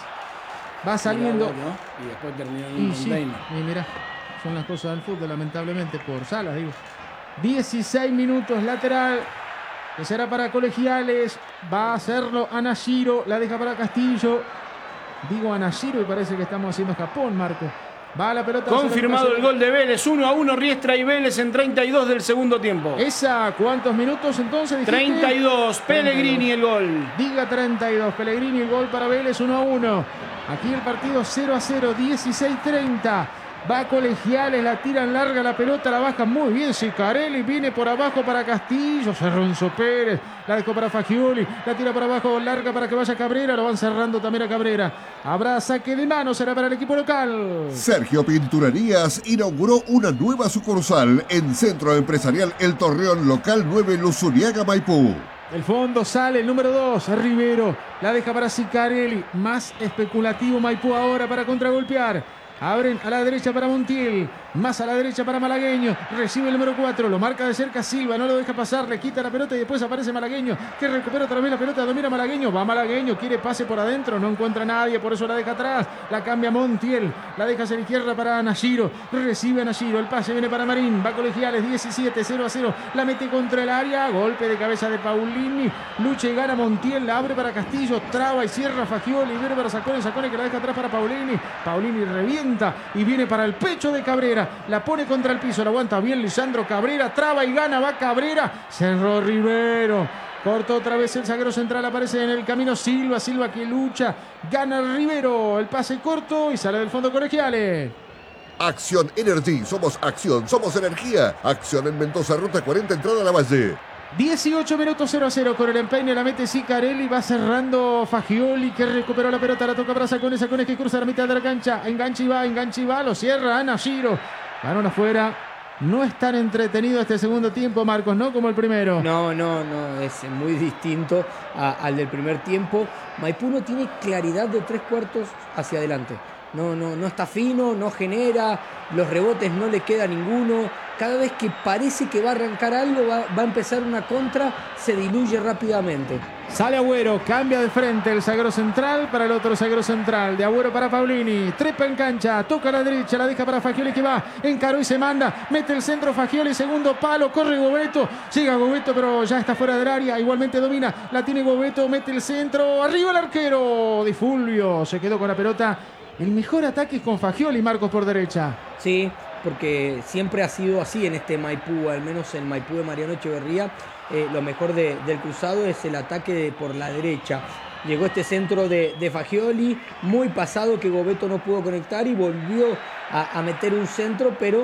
Va saliendo. Mirá vos, ¿no? Y después terminó en un Y sí, container. y mirá, son las cosas del fútbol, lamentablemente, por Salas, digo. dieciséis minutos, lateral, que será para Colegiales. Va a hacerlo Anashiro, la deja para Castillo. Digo Anashiro y parece que estamos haciendo Japón, Marco. Va la pelota. Confirmado el gol de Vélez, uno a uno Riestra y Vélez en treinta y dos del segundo tiempo. ¿Esa cuántos minutos entonces? dijiste? treinta y dos, Pellegrini el gol. Diga treinta y dos, Pellegrini el gol para Vélez, uno a uno. Aquí el partido cero a cero, dieciséis treinta. Va Colegiales, la tiran larga la pelota, la baja muy bien Sicarelli, viene por abajo para Castillo, cerró Enzo Pérez, la dejó para Fagioli, la tira para abajo, larga para que vaya Cabrera, lo van cerrando también a Cabrera. Habrá saque de mano, será para el equipo local. Sergio Pinturerías inauguró una nueva sucursal en Centro Empresarial El Torreón Local nueve Luzuriaga, Maipú. El fondo sale el número dos, Rivero, la deja para Sicarelli, más especulativo Maipú ahora para contragolpear. Abren a la derecha para Montiel, más a la derecha para Malagueño, recibe el número cuatro, lo marca de cerca Silva, no lo deja pasar, le quita la pelota y después aparece Malagueño, que recupera otra vez la pelota, domina Malagueño, va Malagueño, quiere pase por adentro, no encuentra a nadie, por eso la deja atrás, la cambia Montiel, la deja hacia la izquierda para Nashiro, recibe a Nashiro, el pase viene para Marín, va Colegiales, diecisiete, cero a cero, la mete contra el área, golpe de cabeza de Paulini, lucha y gana Montiel, la abre para Castillo, traba y cierra Fagioli, viene para Sacone, Sacone que la deja atrás para Paulini, Paulini revienta y viene para el pecho de Cabrera, la pone contra el piso, la aguanta bien Lisandro Cabrera, traba y gana, va Cabrera, cerró Rivero, corta otra vez el zaguero central, aparece en el camino Silva, Silva que lucha, gana Rivero, el pase corto y sale del fondo Colegiales. Acción Energy, somos acción, somos energía. Acción en Mendoza, ruta cuarenta, entrada a la Valle. dieciocho minutos cero a cero con el empeine, la mete Sicarelli, va cerrando Fagioli que recuperó la pelota, la toca para Sacones, Sacones que cruza la mitad de la cancha, engancha y va, engancha y va, lo cierra Ana Giro, balón afuera, no es tan entretenido este segundo tiempo, Marcos, ¿no? Como el primero. No, no, no, es muy distinto a- al del primer tiempo. Maipú no tiene claridad de tres cuartos hacia adelante. No, no, no está fino, no genera, los rebotes no le queda ninguno. Cada vez que parece que va a arrancar algo, va, va a empezar una contra, se diluye rápidamente. Sale Agüero, cambia de frente el zaguero central para el otro zaguero central. De Agüero para Paulini, trepa en cancha, toca a la derecha, la deja para Fagioli que va, encaró y se manda, mete el centro Fagioli, segundo palo, corre Gobeto, llega Gobeto pero ya está fuera del área, igualmente domina, la tiene Gobeto, mete el centro, arriba el arquero, Di Fulvio, se quedó con la pelota. El mejor ataque es con Fagioli, Marcos, por derecha. Sí, porque siempre ha sido así en este Maipú, al menos en Maipú de Mariano Echeverría. Eh, lo mejor de- del cruzado es el ataque de- por la derecha. Llegó este centro de, de Fagioli, muy pasado que Gobeto no pudo conectar y volvió a, a meter un centro, pero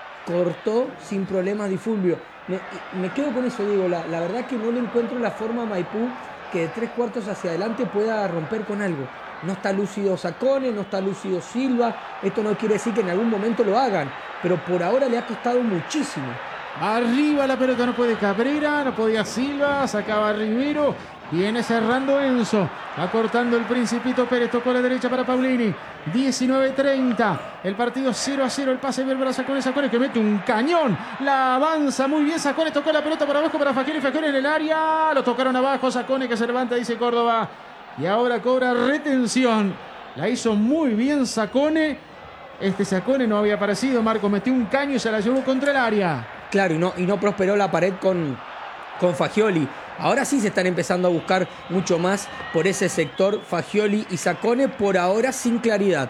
cortó sin problemas Di Fulvio. Me, me quedo con eso, digo, la, la verdad que no le encuentro la forma a Maipú que de tres cuartos hacia adelante pueda romper con algo. No está lúcido Sacone, no está lúcido Silva. Esto no quiere decir que en algún momento lo hagan, pero por ahora le ha costado muchísimo. Arriba la pelota, no puede Cabrera, no podía Silva, sacaba Rivero. Viene cerrando Enzo, va cortando el Principito Pérez, tocó a la derecha para Paulini. diecinueve treinta, el partido cero a cero, el pase bien para Sacone, Sacone que mete un cañón, la avanza muy bien Sacone, tocó la pelota para abajo para Fagioli, Fagioli en el área, lo tocaron abajo, Sacone que se levanta, dice Córdoba, y ahora cobra retención, la hizo muy bien Sacone, este Sacone no había aparecido, Marco metió un caño y se la llevó contra el área. Claro, y no, y no prosperó la pared con, con Fagioli. Ahora sí se están empezando a buscar mucho más por ese sector Fagioli y Sacone, por ahora sin claridad.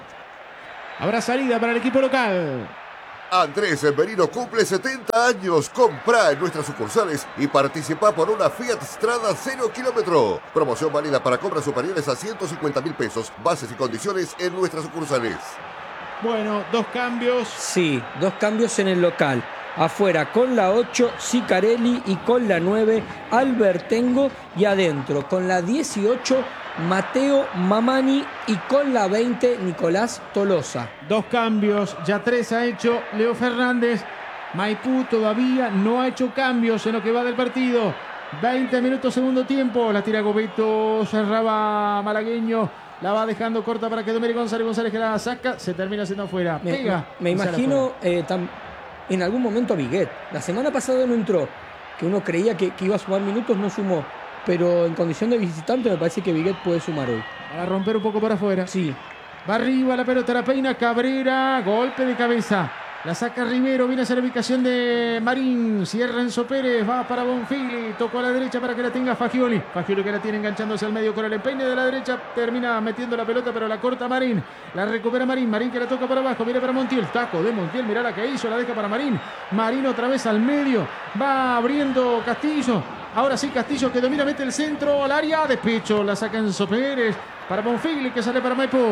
Habrá salida para el equipo local. Andrés Merino cumple setenta años. Comprá en nuestras sucursales y participa por una Fiat Strada cero kilómetro. Promoción válida para compras superiores a ciento cincuenta mil pesos. Bases y condiciones en nuestras sucursales. Bueno, dos cambios. Sí, dos cambios en el local. Afuera con la ocho, Sicarelli, y con la nueve, Albertengo, y adentro con la dieciocho, Mateo Mamani, y con la veinte, Nicolás Tolosa. Dos cambios, ya tres ha hecho Leo Fernández. Maipú todavía no ha hecho cambios en lo que va del partido. veinte minutos, segundo tiempo. La tira Gobeto, cerraba Malagueño. La va dejando corta para que Domínguez González, González que la saca, se termina haciendo afuera. Me, Pega. me, me imagino eh, tam, en algún momento a Viguet. La semana pasada no entró, que uno creía que, que iba a sumar minutos, no sumó. Pero en condición de visitante me parece que Viguet puede sumar hoy. Para romper un poco para afuera. Sí. Va arriba la pelota, la peina Cabrera, golpe de cabeza. La saca Rivero, viene a hacer la ubicación de Marín, cierra Enzo Pérez, va para Bonfili, tocó a la derecha para que la tenga Fagioli. Fagioli que la tiene enganchándose al medio con el empeine de la derecha, termina metiendo la pelota, pero la corta Marín. La recupera Marín, Marín que la toca para abajo, viene para Montiel, taco de Montiel, mirá la que hizo, la deja para Marín. Marín otra vez al medio, va abriendo Castillo. Ahora sí Castillo que domina, mete el centro al área, despecho, la saca Enzo Pérez para Bonfili que sale para Maipú.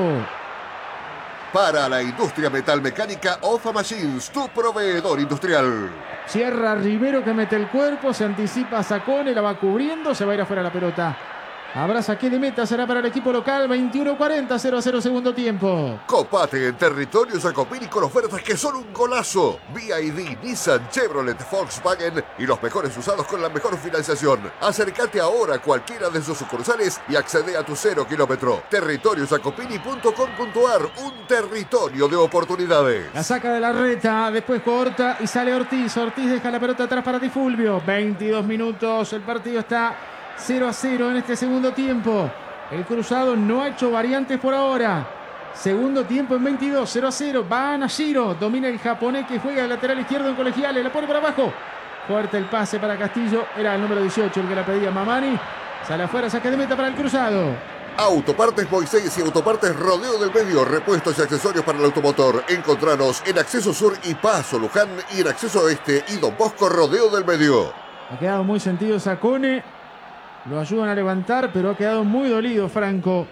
Para la industria metalmecánica, Ofa Machines, tu proveedor industrial. Cierra Rivero que mete el cuerpo, se anticipa a Sacone, la va cubriendo, se va a ir afuera la pelota. Habrá saque de meta, será para el equipo local, veintiuno cuarenta, cero a cero segundo tiempo. Copate en territorio Jacopini con ofertas que son un golazo. B I D, Nissan, Chevrolet, Volkswagen y los mejores usados con la mejor financiación. Acércate ahora a cualquiera de sus sucursales y accede a tu cero kilómetro. territorio jacopini punto com punto ar, un territorio de oportunidades. La saca de la reta, después corta y sale Ortiz. Ortiz deja la pelota atrás para Di Fulvio. veintidós minutos, el partido está cero a cero en este segundo tiempo. El cruzado no ha hecho variantes por ahora. Segundo tiempo en veintidós, cero a cero. Va Nashiro, domina el japonés que juega el lateral izquierdo en Colegiales. La pone para abajo. Fuerte el pase para Castillo. Era el número dieciocho el que la pedía Mamani. Sale afuera, saque de meta para el cruzado. Autopartes Moisés y Autopartes Rodeo del Medio. Repuestos y accesorios para el automotor. Encontranos en Acceso Sur y Paso Luján y en Acceso Este y Don Bosco Rodeo del Medio. Ha quedado muy sentido Sacone. Lo ayudan a levantar, pero ha quedado muy dolido Franco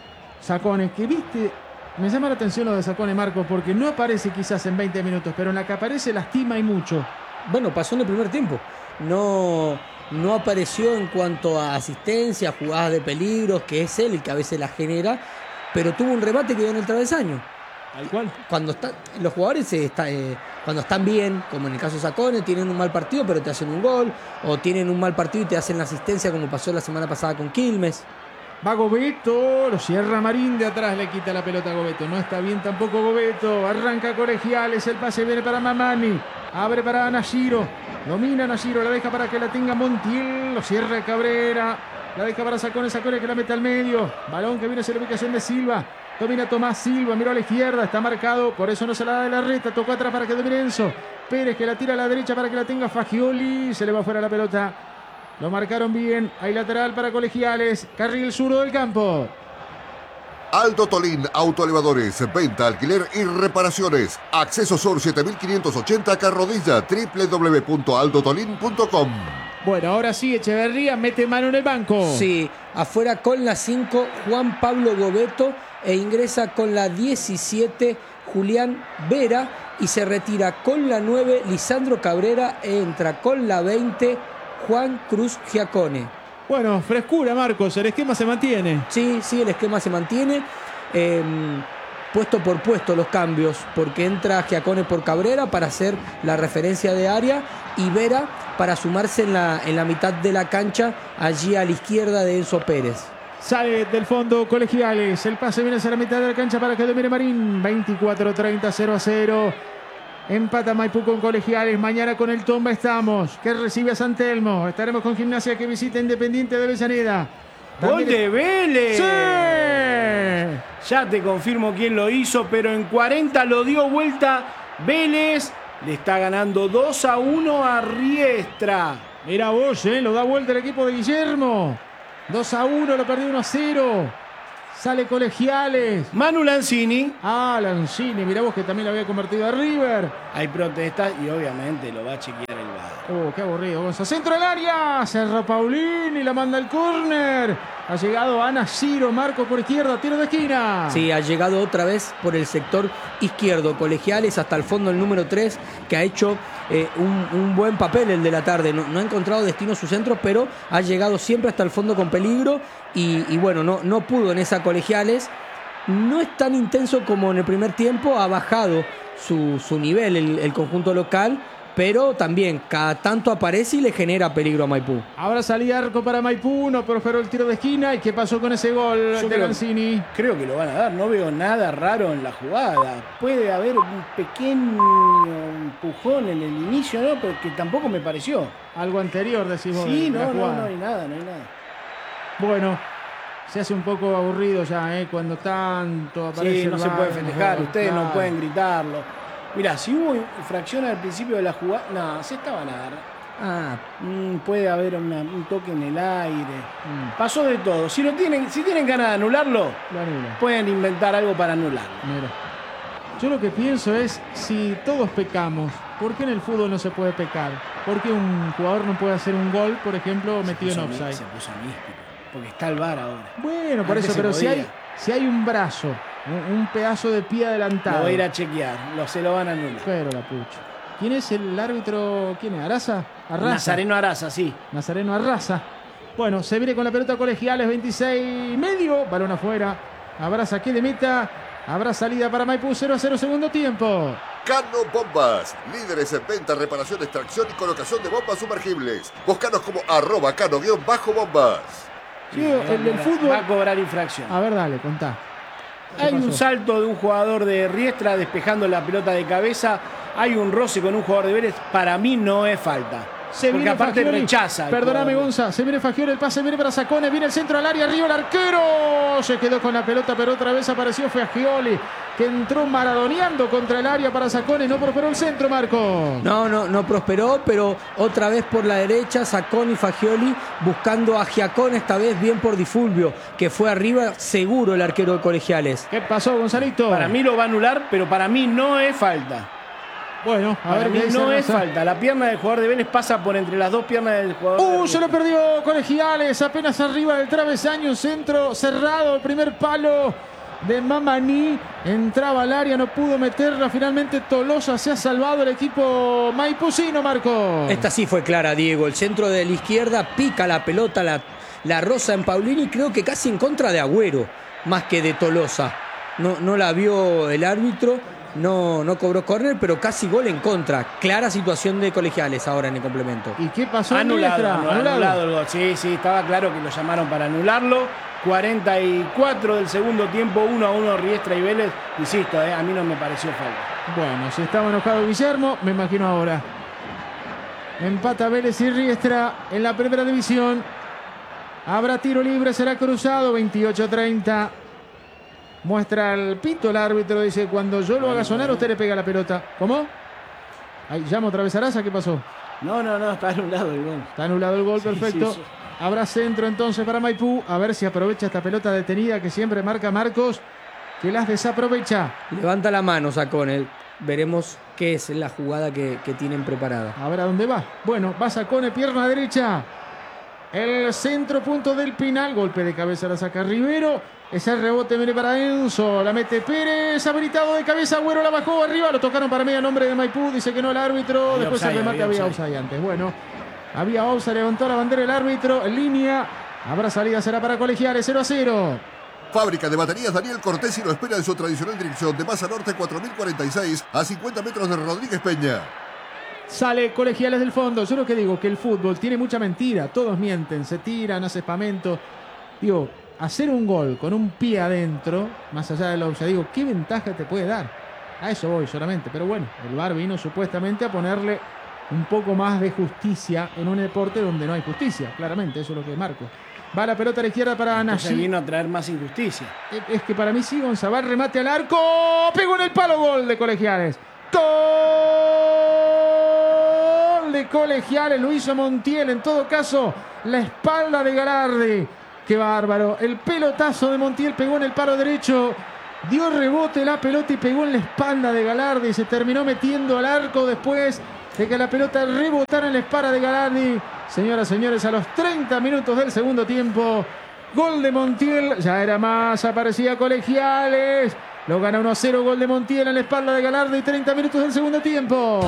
Sacone, que viste, me llama la atención lo de Sacone, Marcos, porque no aparece quizás en veinte minutos, pero en la que aparece lastima y mucho. Bueno, pasó en el primer tiempo. No, no apareció en cuanto a asistencia, jugadas de peligros, que es él el que a veces las genera, pero tuvo un remate que dio en el travesaño. Tal cual. Cuando están, los jugadores eh, está, eh, cuando están bien, como en el caso de Sacone, tienen un mal partido pero te hacen un gol, o tienen un mal partido y te hacen la asistencia como pasó la semana pasada con Quilmes. Va Gobeto, lo cierra Marín, de atrás le quita la pelota a Gobeto. No está bien tampoco Gobeto, arranca Colegiales, el pase viene para Mamani, abre para Nashiro, domina Nashiro, la deja para que la tenga Montiel, lo cierra Cabrera, la deja para Sacone, Sacone que la mete al medio, balón que viene hacia la ubicación de Silva. Domina Tomás Silva, miró a la izquierda, está marcado, por eso no se la da de la reta, tocó atrás para que domine Enzo Pérez, que la tira a la derecha para que la tenga Fagioli, se le va fuera la pelota, lo marcaron bien, hay lateral para Colegiales, carril zurdo del campo. Aldo Tolín, autoelevadores, venta, alquiler y reparaciones. Acceso Sur siete mil quinientos ochenta, Carrodilla, doble u doble u doble u punto aldo tolín punto com. Bueno, ahora sí, Echeverría mete mano en el banco. Sí, afuera con la cinco, Juan Pablo Gobeto, e ingresa con la diecisiete, Julián Vera, y se retira con la nueve, Lisandro Cabrera, e entra con la veinte, Juan Cruz Giacone. Bueno, frescura, Marcos, el esquema se mantiene. Sí, sí, el esquema se mantiene. Eh, puesto por puesto los cambios, porque entra Giacone por Cabrera para hacer la referencia de área y Vera para sumarse en la, en la mitad de la cancha, allí a la izquierda de Enzo Pérez. Sale del fondo Colegiales, el pase viene hacia la mitad de la cancha para que domine Marín. Veinticuatro treinta, cero a cero. Empata Maipú con Colegiales. Mañana con el Tomba estamos, que recibe a San Telmo. Estaremos con Gimnasia, que visita Independiente de Avellaneda. ¡Gol de Vélez! ¡Sí! Ya te confirmo quién lo hizo, pero en cuarenta lo dio vuelta Vélez. Le está ganando dos a uno a Riestra. Mira vos, ¿eh? Lo da vuelta el equipo de Guillermo. dos a uno, lo perdió uno a cero. Sale Colegiales. Manu Lanzini. Ah, Lanzini, mirá vos que también lo había convertido a River. Hay protestas y obviamente lo va a chequear el V A R. Oh, qué aburrido, Gonza. Centro del área. Cerra Paulini, la manda al córner. Ha llegado Ana Ciro, Marco por izquierda, tiro de esquina. Sí, ha llegado otra vez por el sector izquierdo. Colegiales hasta el fondo el número tres, que ha hecho eh, un, un buen papel el de la tarde. No, no ha encontrado destino su centro, pero ha llegado siempre hasta el fondo con peligro. Y, y bueno, no, no pudo en esa Colegiales. No es tan intenso como en el primer tiempo. Ha bajado su, su nivel el, el conjunto local. Pero también cada tanto aparece y le genera peligro a Maipú. Ahora salía arco para Maipú, no prosperó el tiro de esquina. ¿Y qué pasó con ese gol Yo de creo, Lanzini? Creo que lo van a dar, no veo nada raro en la jugada. Puede haber un pequeño empujón en el inicio, ¿no? Pero que tampoco me pareció. Algo anterior, decís vos. Sí, de la no, no, jugada. no hay nada, no hay nada. Bueno, se hace un poco aburrido ya, ¿eh? Cuando tanto aparece Sí, no el se V A R, puede festejar, no, ustedes claro. no pueden gritarlo. Mirá, si hubo infracción al principio de la jugada, no, se estaban a dar. Ah, Mm, puede haber una- un toque en el aire. Mm, pasó de todo. Si lo tienen, si tienen ganas de anularlo, Lo anula. pueden inventar algo para anularlo. Mira. Yo lo que pienso es, si todos pecamos, ¿por qué en el fútbol no se puede pecar? ¿Por qué un jugador no puede hacer un gol, por ejemplo, metido en Se puso mí- offside? Se puso místico, porque está el V A R ahora. Bueno, por Antes eso, se pero si podía. hay, si hay un brazo, un, un pedazo de pie Lo adelantado. va a ir a chequear, lo, se lo van a anular. Pero la pucha. ¿Quién es el árbitro? ¿Quién es? ¿Araza? Arraza. Nazareno Araza, sí. Nazareno Arraza. Bueno, se viene con la pelota Colegiales, veintiséis medio, balón afuera. Habrá saque de meta, habrá salida para Maipú, cero a cero segundo tiempo. Cano Bombas, líderes en venta, reparación, extracción y colocación de bombas sumergibles. Búscanos como arroba cano-bombas. Sí, el del fútbol. Va a cobrar infracción. A ver, dale, contá. ¿Qué Hay un pasó? salto de un jugador de Riestra despejando la pelota de cabeza. Hay un roce con un jugador de Vélez. Para mí no es falta. Se Porque viene aparte Fagioli. rechaza. el Perdóname, jugador. Gonza. Se viene Fagioli, el pase viene para Sacone, viene el centro al área, arriba el arquero. Se quedó con la pelota, pero otra vez apareció Fagioli, que entró maradoneando contra el área para Sacone. No prosperó el centro, Marco. no, no, no prosperó, pero otra vez por la derecha, Sacón y Fagioli buscando a Giacón, esta vez bien por Di Fulvio, que fue arriba seguro el arquero de Colegiales. ¿Qué pasó, Gonzalito? Para mí lo va a anular, pero para mí no es falta. Bueno, a Para ver mí qué dice no es Raza. falta. La pierna del jugador de Vélez pasa por entre las dos piernas del jugador. Uh, de se lo Riestra. perdió Colegiales, apenas arriba del travesaño, un centro cerrado, el primer palo de Mamani, entraba al área, no pudo meterla, finalmente Tolosa se ha salvado el equipo maipucino, Marco. Esta sí fue clara, Diego. El centro de la izquierda pica la pelota, la, la rosa en Paulini, creo que casi en contra de Agüero, más que de Tolosa. No, no la vio el árbitro, no, no cobró córner, pero casi gol en contra. Clara situación de Colegiales ahora en el complemento. ¿Y qué pasó en Anulado, Riestra? anulado, Anulado. anulado el gol. Sí, sí, estaba claro que lo llamaron para anularlo. cuarenta y cuatro del segundo tiempo, uno a uno Riestra y Vélez. Insisto, eh, a mí no me pareció falta. Bueno, si estaba enojado Guillermo, me imagino ahora. Empata Vélez y Riestra en la primera división. Habrá tiro libre, será cruzado, veintiocho treinta. Muestra el pito el árbitro, dice, cuando yo lo haga sonar usted le pega la pelota. ¿Cómo? Ahí llama otra vez Araza, ¿qué pasó? No, no, no, está anulado el gol. Está anulado el gol, Sí, perfecto. sí, sí. Habrá centro entonces para Maipú, a ver si aprovecha esta pelota detenida que siempre marca Marcos, que las desaprovecha. Levanta la mano, Sacón. Veremos qué es la jugada que, que tienen preparada. A ver a dónde va. Bueno, va Sacone, pierna derecha. El centro punto del Pinal. Golpe de cabeza la saca Rivero. Ese rebote viene para Enzo. La mete Pérez. Habilitado de cabeza. Agüero la bajó arriba. Lo tocaron para media nombre de Maipú. Dice que no el árbitro. Había Después offside, el remate había había offside. offside antes. Bueno, Había offside, levantó la bandera el árbitro. En línea. Habrá salida, será para Colegiales. cero a cero. Fábrica de baterías Daniel Cortesi lo espera en su tradicional dirección de Maza Norte cuatro mil cuarenta y seis a cincuenta metros de Rodríguez Peña. Sale Colegiales del fondo. Yo lo que digo, que el fútbol tiene mucha mentira. Todos mienten, se tiran, hace espamento. Digo, hacer un gol con un pie adentro, más allá del offside, digo, ¿qué ventaja te puede dar? A eso voy solamente. Pero bueno, el V A R vino supuestamente a ponerle un poco más de justicia en un deporte donde no hay justicia. Claramente, eso es lo que marco. Va la pelota a la izquierda para Entonces Nashi. vino a traer más injusticia. Es que para mí sí, González, remate al arco. Pegó en el palo, gol de Colegiales. Gol de Colegiales, lo hizo Montiel. En todo caso, la espalda de Galardi. Qué bárbaro. El pelotazo de Montiel pegó en el palo derecho. Dio rebote la pelota y pegó en la espalda de Galardi. Se terminó metiendo al arco después de que la pelota rebotara en la espalda de Galardi. Señoras y señores, a los treinta minutos del segundo tiempo, gol de Montiel. Ya era más, aparecía Colegiales. Lo gana uno a cero, gol de Montiel en la espalda de Galardi. treinta minutos del segundo tiempo.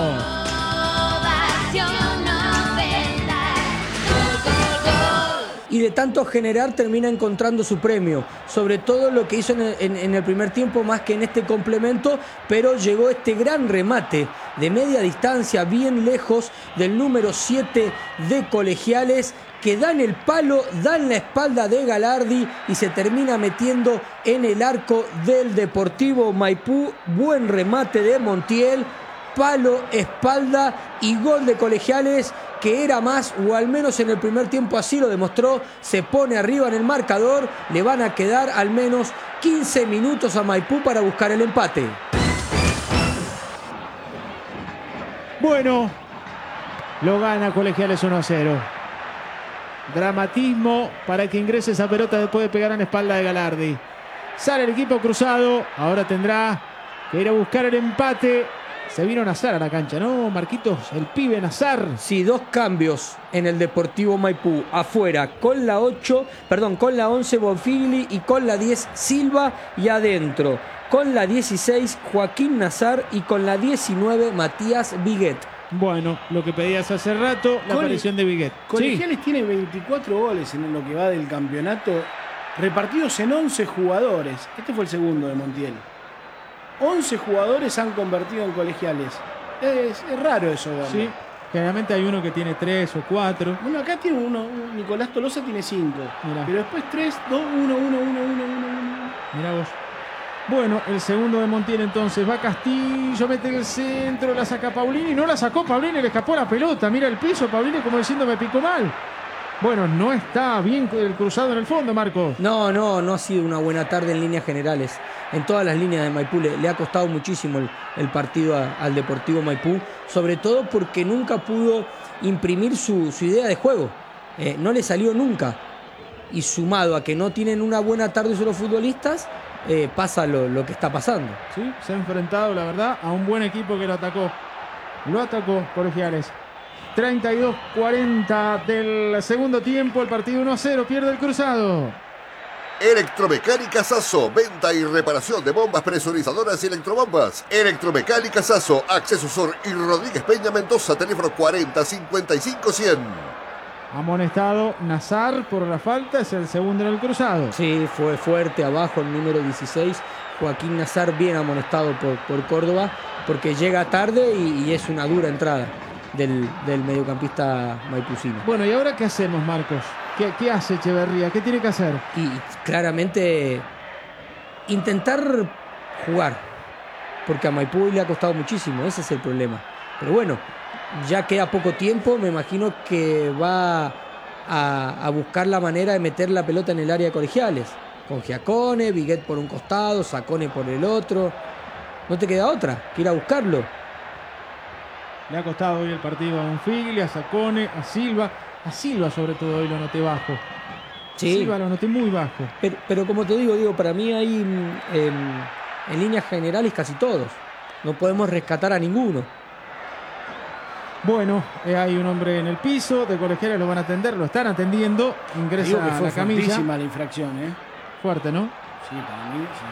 Y de tanto generar termina encontrando su premio, sobre todo lo que hizo en el, en, en el primer tiempo más que en este complemento, pero llegó este gran remate de media distancia, bien lejos del número siete de Colegiales, que da en el palo, da en la espalda de Galardi y se termina metiendo en el arco del Deportivo Maipú. Buen remate de Montiel, palo, espalda y gol de Colegiales, que era más, o al menos en el primer tiempo así lo demostró. Se pone arriba en el marcador, le van a quedar al menos quince minutos a Maipú para buscar el empate. Bueno, lo gana Colegiales uno a cero. Dramatismo para que ingrese esa pelota después de pegar en la espalda de Galardi. Sale el equipo cruzado, ahora tendrá que ir a buscar el empate. Se vino Nazar a la cancha, ¿no, Marquitos? El pibe Nazar. Sí, dos cambios en el Deportivo Maipú. Afuera, con la ocho, perdón, con la once Bonfigli y con la diez Silva. Y adentro, con la dieciséis Joaquín Nazar y con la diecinueve Matías Viguet. Bueno, lo que pedías hace rato, la Cole- aparición de Viguet. Colegiales Sí. tiene veinticuatro goles en lo que va del campeonato, repartidos en once jugadores. Este fue el segundo de Montiel. once jugadores han convertido en Colegiales. Es, es raro eso, verlo. Sí, generalmente hay uno que tiene tres o cuatro. Bueno, acá tiene uno, un- Nicolás Tolosa tiene cinco. Mirá. Pero después tres, dos, uno, uno, uno, uno, uno, uno. Mirá vos. Bueno, el segundo de Montiel entonces. Va Castillo, mete el centro, la saca Paulini. No la sacó Paulini, le escapó la pelota. Mira el piso, Paulini como diciendo me picó mal. Bueno, no está bien el cruzado en el fondo, Marcos. No, no, no ha sido una buena tarde en líneas generales. En todas las líneas de Maipú le, le ha costado muchísimo el, el partido a- al Deportivo Maipú, sobre todo porque nunca pudo imprimir su, su idea de juego. Eh, no le salió nunca. Y sumado a que no tienen una buena tarde los futbolistas, eh, pasa lo, lo que está pasando. Sí, se ha enfrentado, la verdad, a un buen equipo que lo atacó. Lo atacó Colegiales. treinta y dos cuarenta del segundo tiempo. El partido uno a cero. Pierde el cruzado. Electromecánica Sasso, venta y reparación de bombas presurizadoras y electrobombas. Electromecánica Sasso, Acceso Sur y Rodríguez Peña Mendoza, teléfono cuarenta cincuenta y cinco cien. Amonestado Nazar por la falta. Es el segundo en el cruzado. Sí, fue fuerte abajo el número dieciséis. Joaquín Nazar bien amonestado por, por Córdoba, porque llega tarde y, y es una dura entrada del, del mediocampista maipucino. Bueno, ¿y ahora qué hacemos, Marcos? ¿Qué, qué hace Echeverría? ¿Qué tiene que hacer? Y claramente intentar jugar, porque a Maipú le ha costado muchísimo, ese es el problema. Pero bueno, ya queda poco tiempo, me imagino que va a, a buscar la manera de meter la pelota en el área de Colegiales, con Giacone, Viguet por un costado, Sacone por el otro. No te queda otra que ir a buscarlo. Le ha costado hoy el partido a Bonfigli, a Sacone, a Silva. A Silva sobre todo hoy lo noté bajo. Sí. Silva lo noté muy bajo. Pero, pero como te digo, digo, para mí hay mm, em, en líneas generales casi todos. No podemos rescatar a ninguno. Bueno, eh, hay un hombre en el piso, de Colegiales lo van a atender, lo están atendiendo. Ingresa Digo que a fue la camilla. fuertísima la infracción, ¿eh? Fuerte, ¿no? Sí, para mí, sí.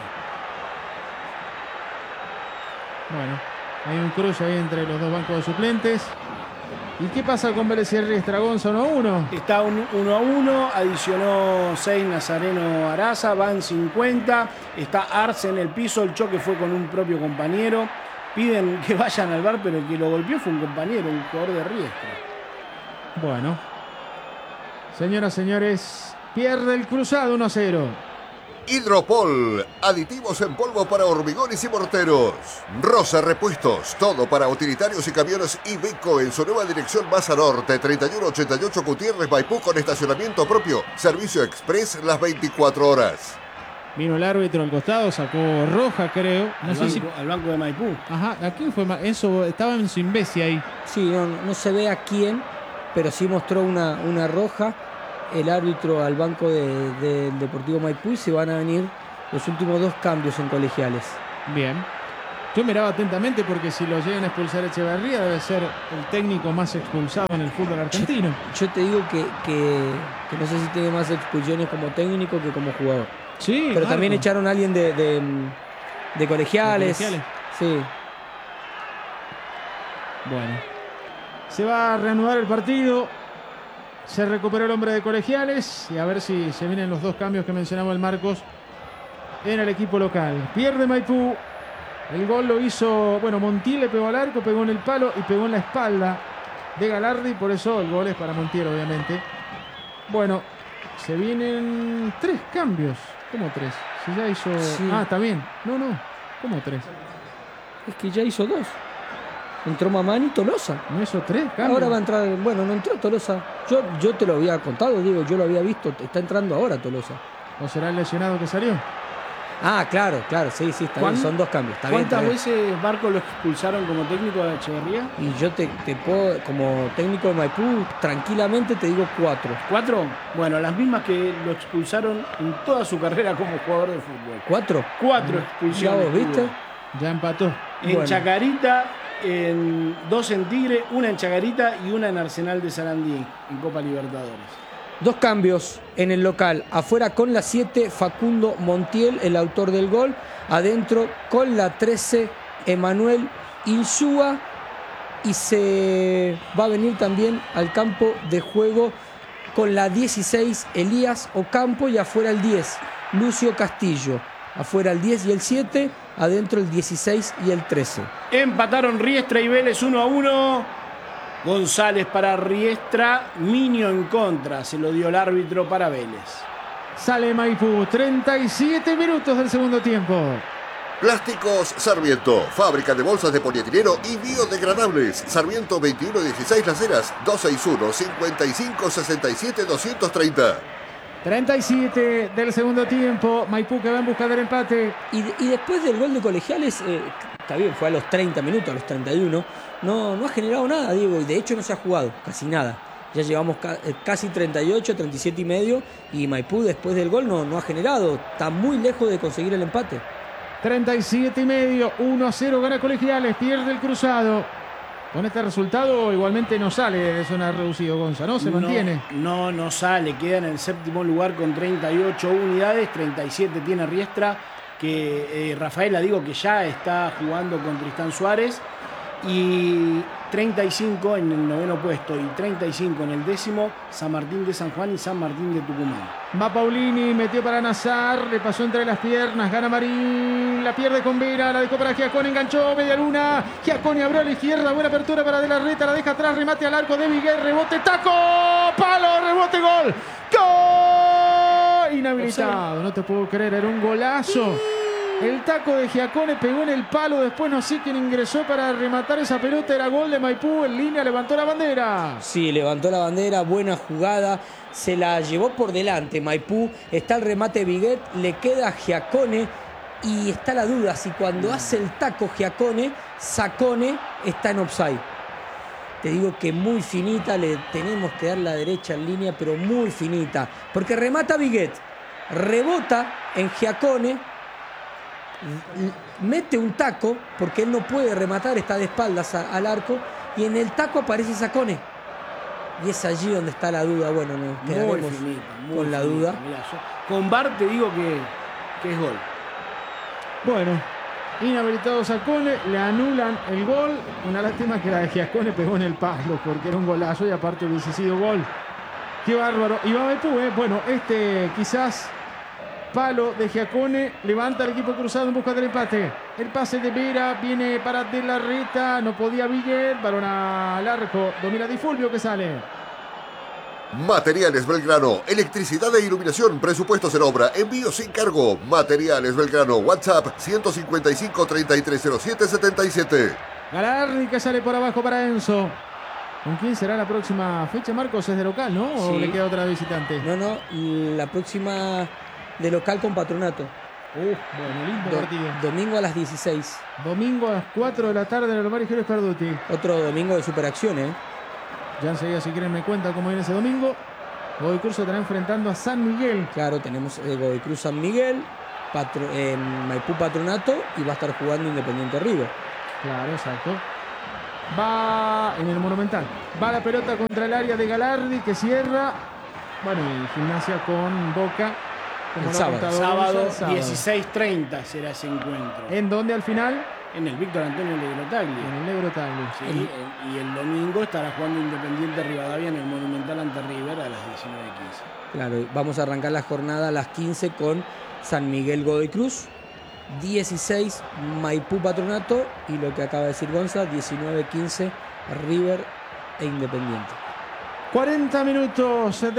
Bueno, hay un cruce ahí entre los dos bancos de suplentes. ¿Y qué pasa con Vélez y Riestra, Gonza? uno a uno. Está un uno a uno, adicionó seis Nazareno Araza, van cincuenta. Está Arce en el piso, el choque fue con un propio compañero. Piden que vayan al bar, pero el que lo golpeó fue un compañero, un jugador de Riestra. Bueno. Señoras, señores, pierde el Cruzado uno a cero. Hidropol, aditivos en polvo para hormigones y morteros. Rosa Repuestos, todo para utilitarios y camiones Iveco en su nueva dirección Maza Norte, treinta y uno ochenta y ocho Gutiérrez, Maipú, con estacionamiento propio. Servicio express las veinticuatro horas. Vino el árbitro al costado, sacó roja, creo. No al, sé banco, si... al banco de Maipú. Ajá, ¿a quién fue? Eso estaba en su imbécil ahí. Sí, no, no se ve a quién, pero sí mostró una, una roja. El árbitro al banco del de, de Deportivo Maipú y se van a venir los últimos dos cambios en colegiales. Bien. Yo miraba atentamente porque si lo llegan a expulsar Echeverría debe ser el técnico más expulsado en el fútbol argentino. Yo, yo te digo que, que, que no sé si tiene más expulsiones como técnico que como jugador. Sí, pero Marco. También echaron a alguien de, de, de colegiales. ¿De colegiales? Sí. Bueno. Se va a reanudar el partido. Se recuperó el hombre de colegiales y a ver si se vienen los dos cambios que mencionaba el Marcos en el equipo local. Pierde Maipú. El gol lo hizo, bueno, Montiel le pegó al arco, pegó en el palo y pegó en la espalda de Galardi. Por eso el gol es para Montiel, obviamente. Bueno, se vienen tres cambios. ¿Cómo tres? Si ya hizo... Sí. Ah, está bien. No, no. ¿Cómo tres? Es que ya hizo dos. Entró Mamani y Tolosa. ¿No hizo tres cambios? Ahora va a entrar... Bueno, no entró Tolosa. Yo, yo te lo había contado, digo, yo lo había visto. Está entrando ahora Tolosa. ¿O será el lesionado que salió? Ah, claro, claro, sí, sí, está bien. Son dos cambios. Está bien, ¿Cuántas está bien. veces Marco lo expulsaron como técnico de Echeverría? Y yo te, te puedo, como técnico de Maipú, tranquilamente te digo cuatro. ¿Cuatro? Bueno, las mismas que lo expulsaron en toda su carrera como jugador de fútbol. ¿Cuatro? Cuatro Ya expulsiones. vos, ¿viste? tuvo. Ya empató. En Bueno. Chacarita, en dos en Tigre, una en Chacarita y una en Arsenal de Sarandí, en Copa Libertadores. Dos cambios en el local. Afuera con la siete, Facundo Montiel, el autor del gol. Adentro con la trece, Emanuel Insúa. Y se va a venir también al campo de juego con la dieciséis, Elías Ocampo. Y afuera el diez, Lucio Castillo. Afuera el diez y el siete, adentro el dieciséis y el trece. Empataron Riestra y Vélez uno a uno. González para Riestra, Miño en contra. Se lo dio el árbitro para Vélez. Sale Maipú, treinta y siete minutos del segundo tiempo. Plásticos Sarmiento, fábrica de bolsas de polietileno y biodegradables. Sarmiento veintiuno dieciséis Las Heras, doscientos sesenta y uno, cincuenta y cinco, sesenta y siete, doscientos treinta. treinta y siete del segundo tiempo. Maipú que va en busca del empate. Y, y después del gol de Colegiales, eh, está bien, fue a los treinta minutos, a los treinta y uno, no, no ha generado nada, Diego, y de hecho no se ha jugado, casi nada. Ya llevamos ca casi treinta y ocho, treinta y siete y medio, y Maipú después del gol no, no ha generado, está muy lejos de conseguir el empate. treinta y siete y medio, uno a cero gana Colegiales, pierde el Cruzado. Con este resultado igualmente no sale de zona reducido, Gonza, ¿no? Se No, mantiene. No, no sale. Queda en el séptimo lugar con treinta y ocho unidades. treinta y siete tiene Riestra. Que eh, Rafaela, digo que ya está jugando con Tristán Suárez. Y treinta y cinco en el noveno puesto. Y treinta y cinco en el décimo, San Martín de San Juan y San Martín de Tucumán. Va Paulini, metió para Nazar, le pasó entre las piernas, gana Marín, la pierde con Vera, la dejó para Giacone, enganchó, media luna, Giacone abrió a la izquierda, buena apertura para De la Reta, la deja atrás, remate al arco de Miguel, rebote, taco, palo, rebote, gol, gol, inhabilitado, no te puedo creer, era un golazo. El taco de Giacone pegó en el palo, después no sé quién ingresó para rematar esa pelota, era gol de Maipú, en línea levantó la bandera. Sí, levantó la bandera, buena jugada, se la llevó por delante Maipú, está el remate Viguet, le queda a Giacone y está la duda si cuando hace el taco Giacone, Sacone está en offside. Te digo que muy finita, le tenemos que dar la derecha en línea, pero muy finita, porque remata Viguet, rebota en Giacone, mete un taco, porque él no puede rematar, está de espaldas a, al arco, y en el taco aparece Sacone. Y es allí donde está la duda. Bueno, nos quedaremos Muy finita, muy con la finita. duda. Mirá, yo con V A R te digo que, que es gol. Bueno, Inhabilitado Giacone, le anulan el gol. Una lástima que la de Giacone pegó en el palo porque era un golazo y aparte hubiese sido gol. Qué bárbaro. Y va Maipú, ¿eh? Bueno, este quizás palo de Giacone levanta el equipo cruzado en busca del empate. El pase de Vera viene para De la Reta. No podía Viguel. Balón al arco. Domina Di Fulvio que sale. Materiales Belgrano, electricidad e iluminación, presupuestos en obra, envío sin cargo. Materiales Belgrano, WhatsApp ciento cincuenta y cinco, treinta y tres cero siete, setenta y siete. Galardi que sale por abajo para Enzo. ¿Con quién será la próxima fecha, Marcos? Es de local, ¿no? ¿O Sí. le queda otra visitante? No, no, la próxima de local con Patronato. Uf, bueno, lindo Do- partido. domingo a las dieciséis. Domingo a las cuatro de la tarde en el Omar Giles Perduti. Otro domingo de superacción, ¿eh? Ya enseguida, si quieren, me cuenta cómo viene ese domingo. Godoy Cruz se estará enfrentando a San Miguel. Claro, tenemos eh, Godoy Cruz San Miguel, Patro- eh, Maipú Patronato y va a estar jugando Independiente River. Claro, exacto. Va en el Monumental. Va la pelota contra el área de Galardi que cierra. Bueno, y Gimnasia con Boca. Como El lo ha sábado. contado Sábado, Gonza, el sábado. dieciséis treinta será ese encuentro. En donde al final, En el Víctor Antonio Legrotaglia. en el Negro Tagle. Sí, el- y el domingo estará jugando Independiente Rivadavia en el Monumental ante River a las diecinueve quince. Claro, vamos a arrancar la jornada a las quince con San Miguel Godoy Cruz, dieciséis Maipú Patronato y lo que acaba de decir Gonza, diecinueve quince River e Independiente. cuarenta minutos de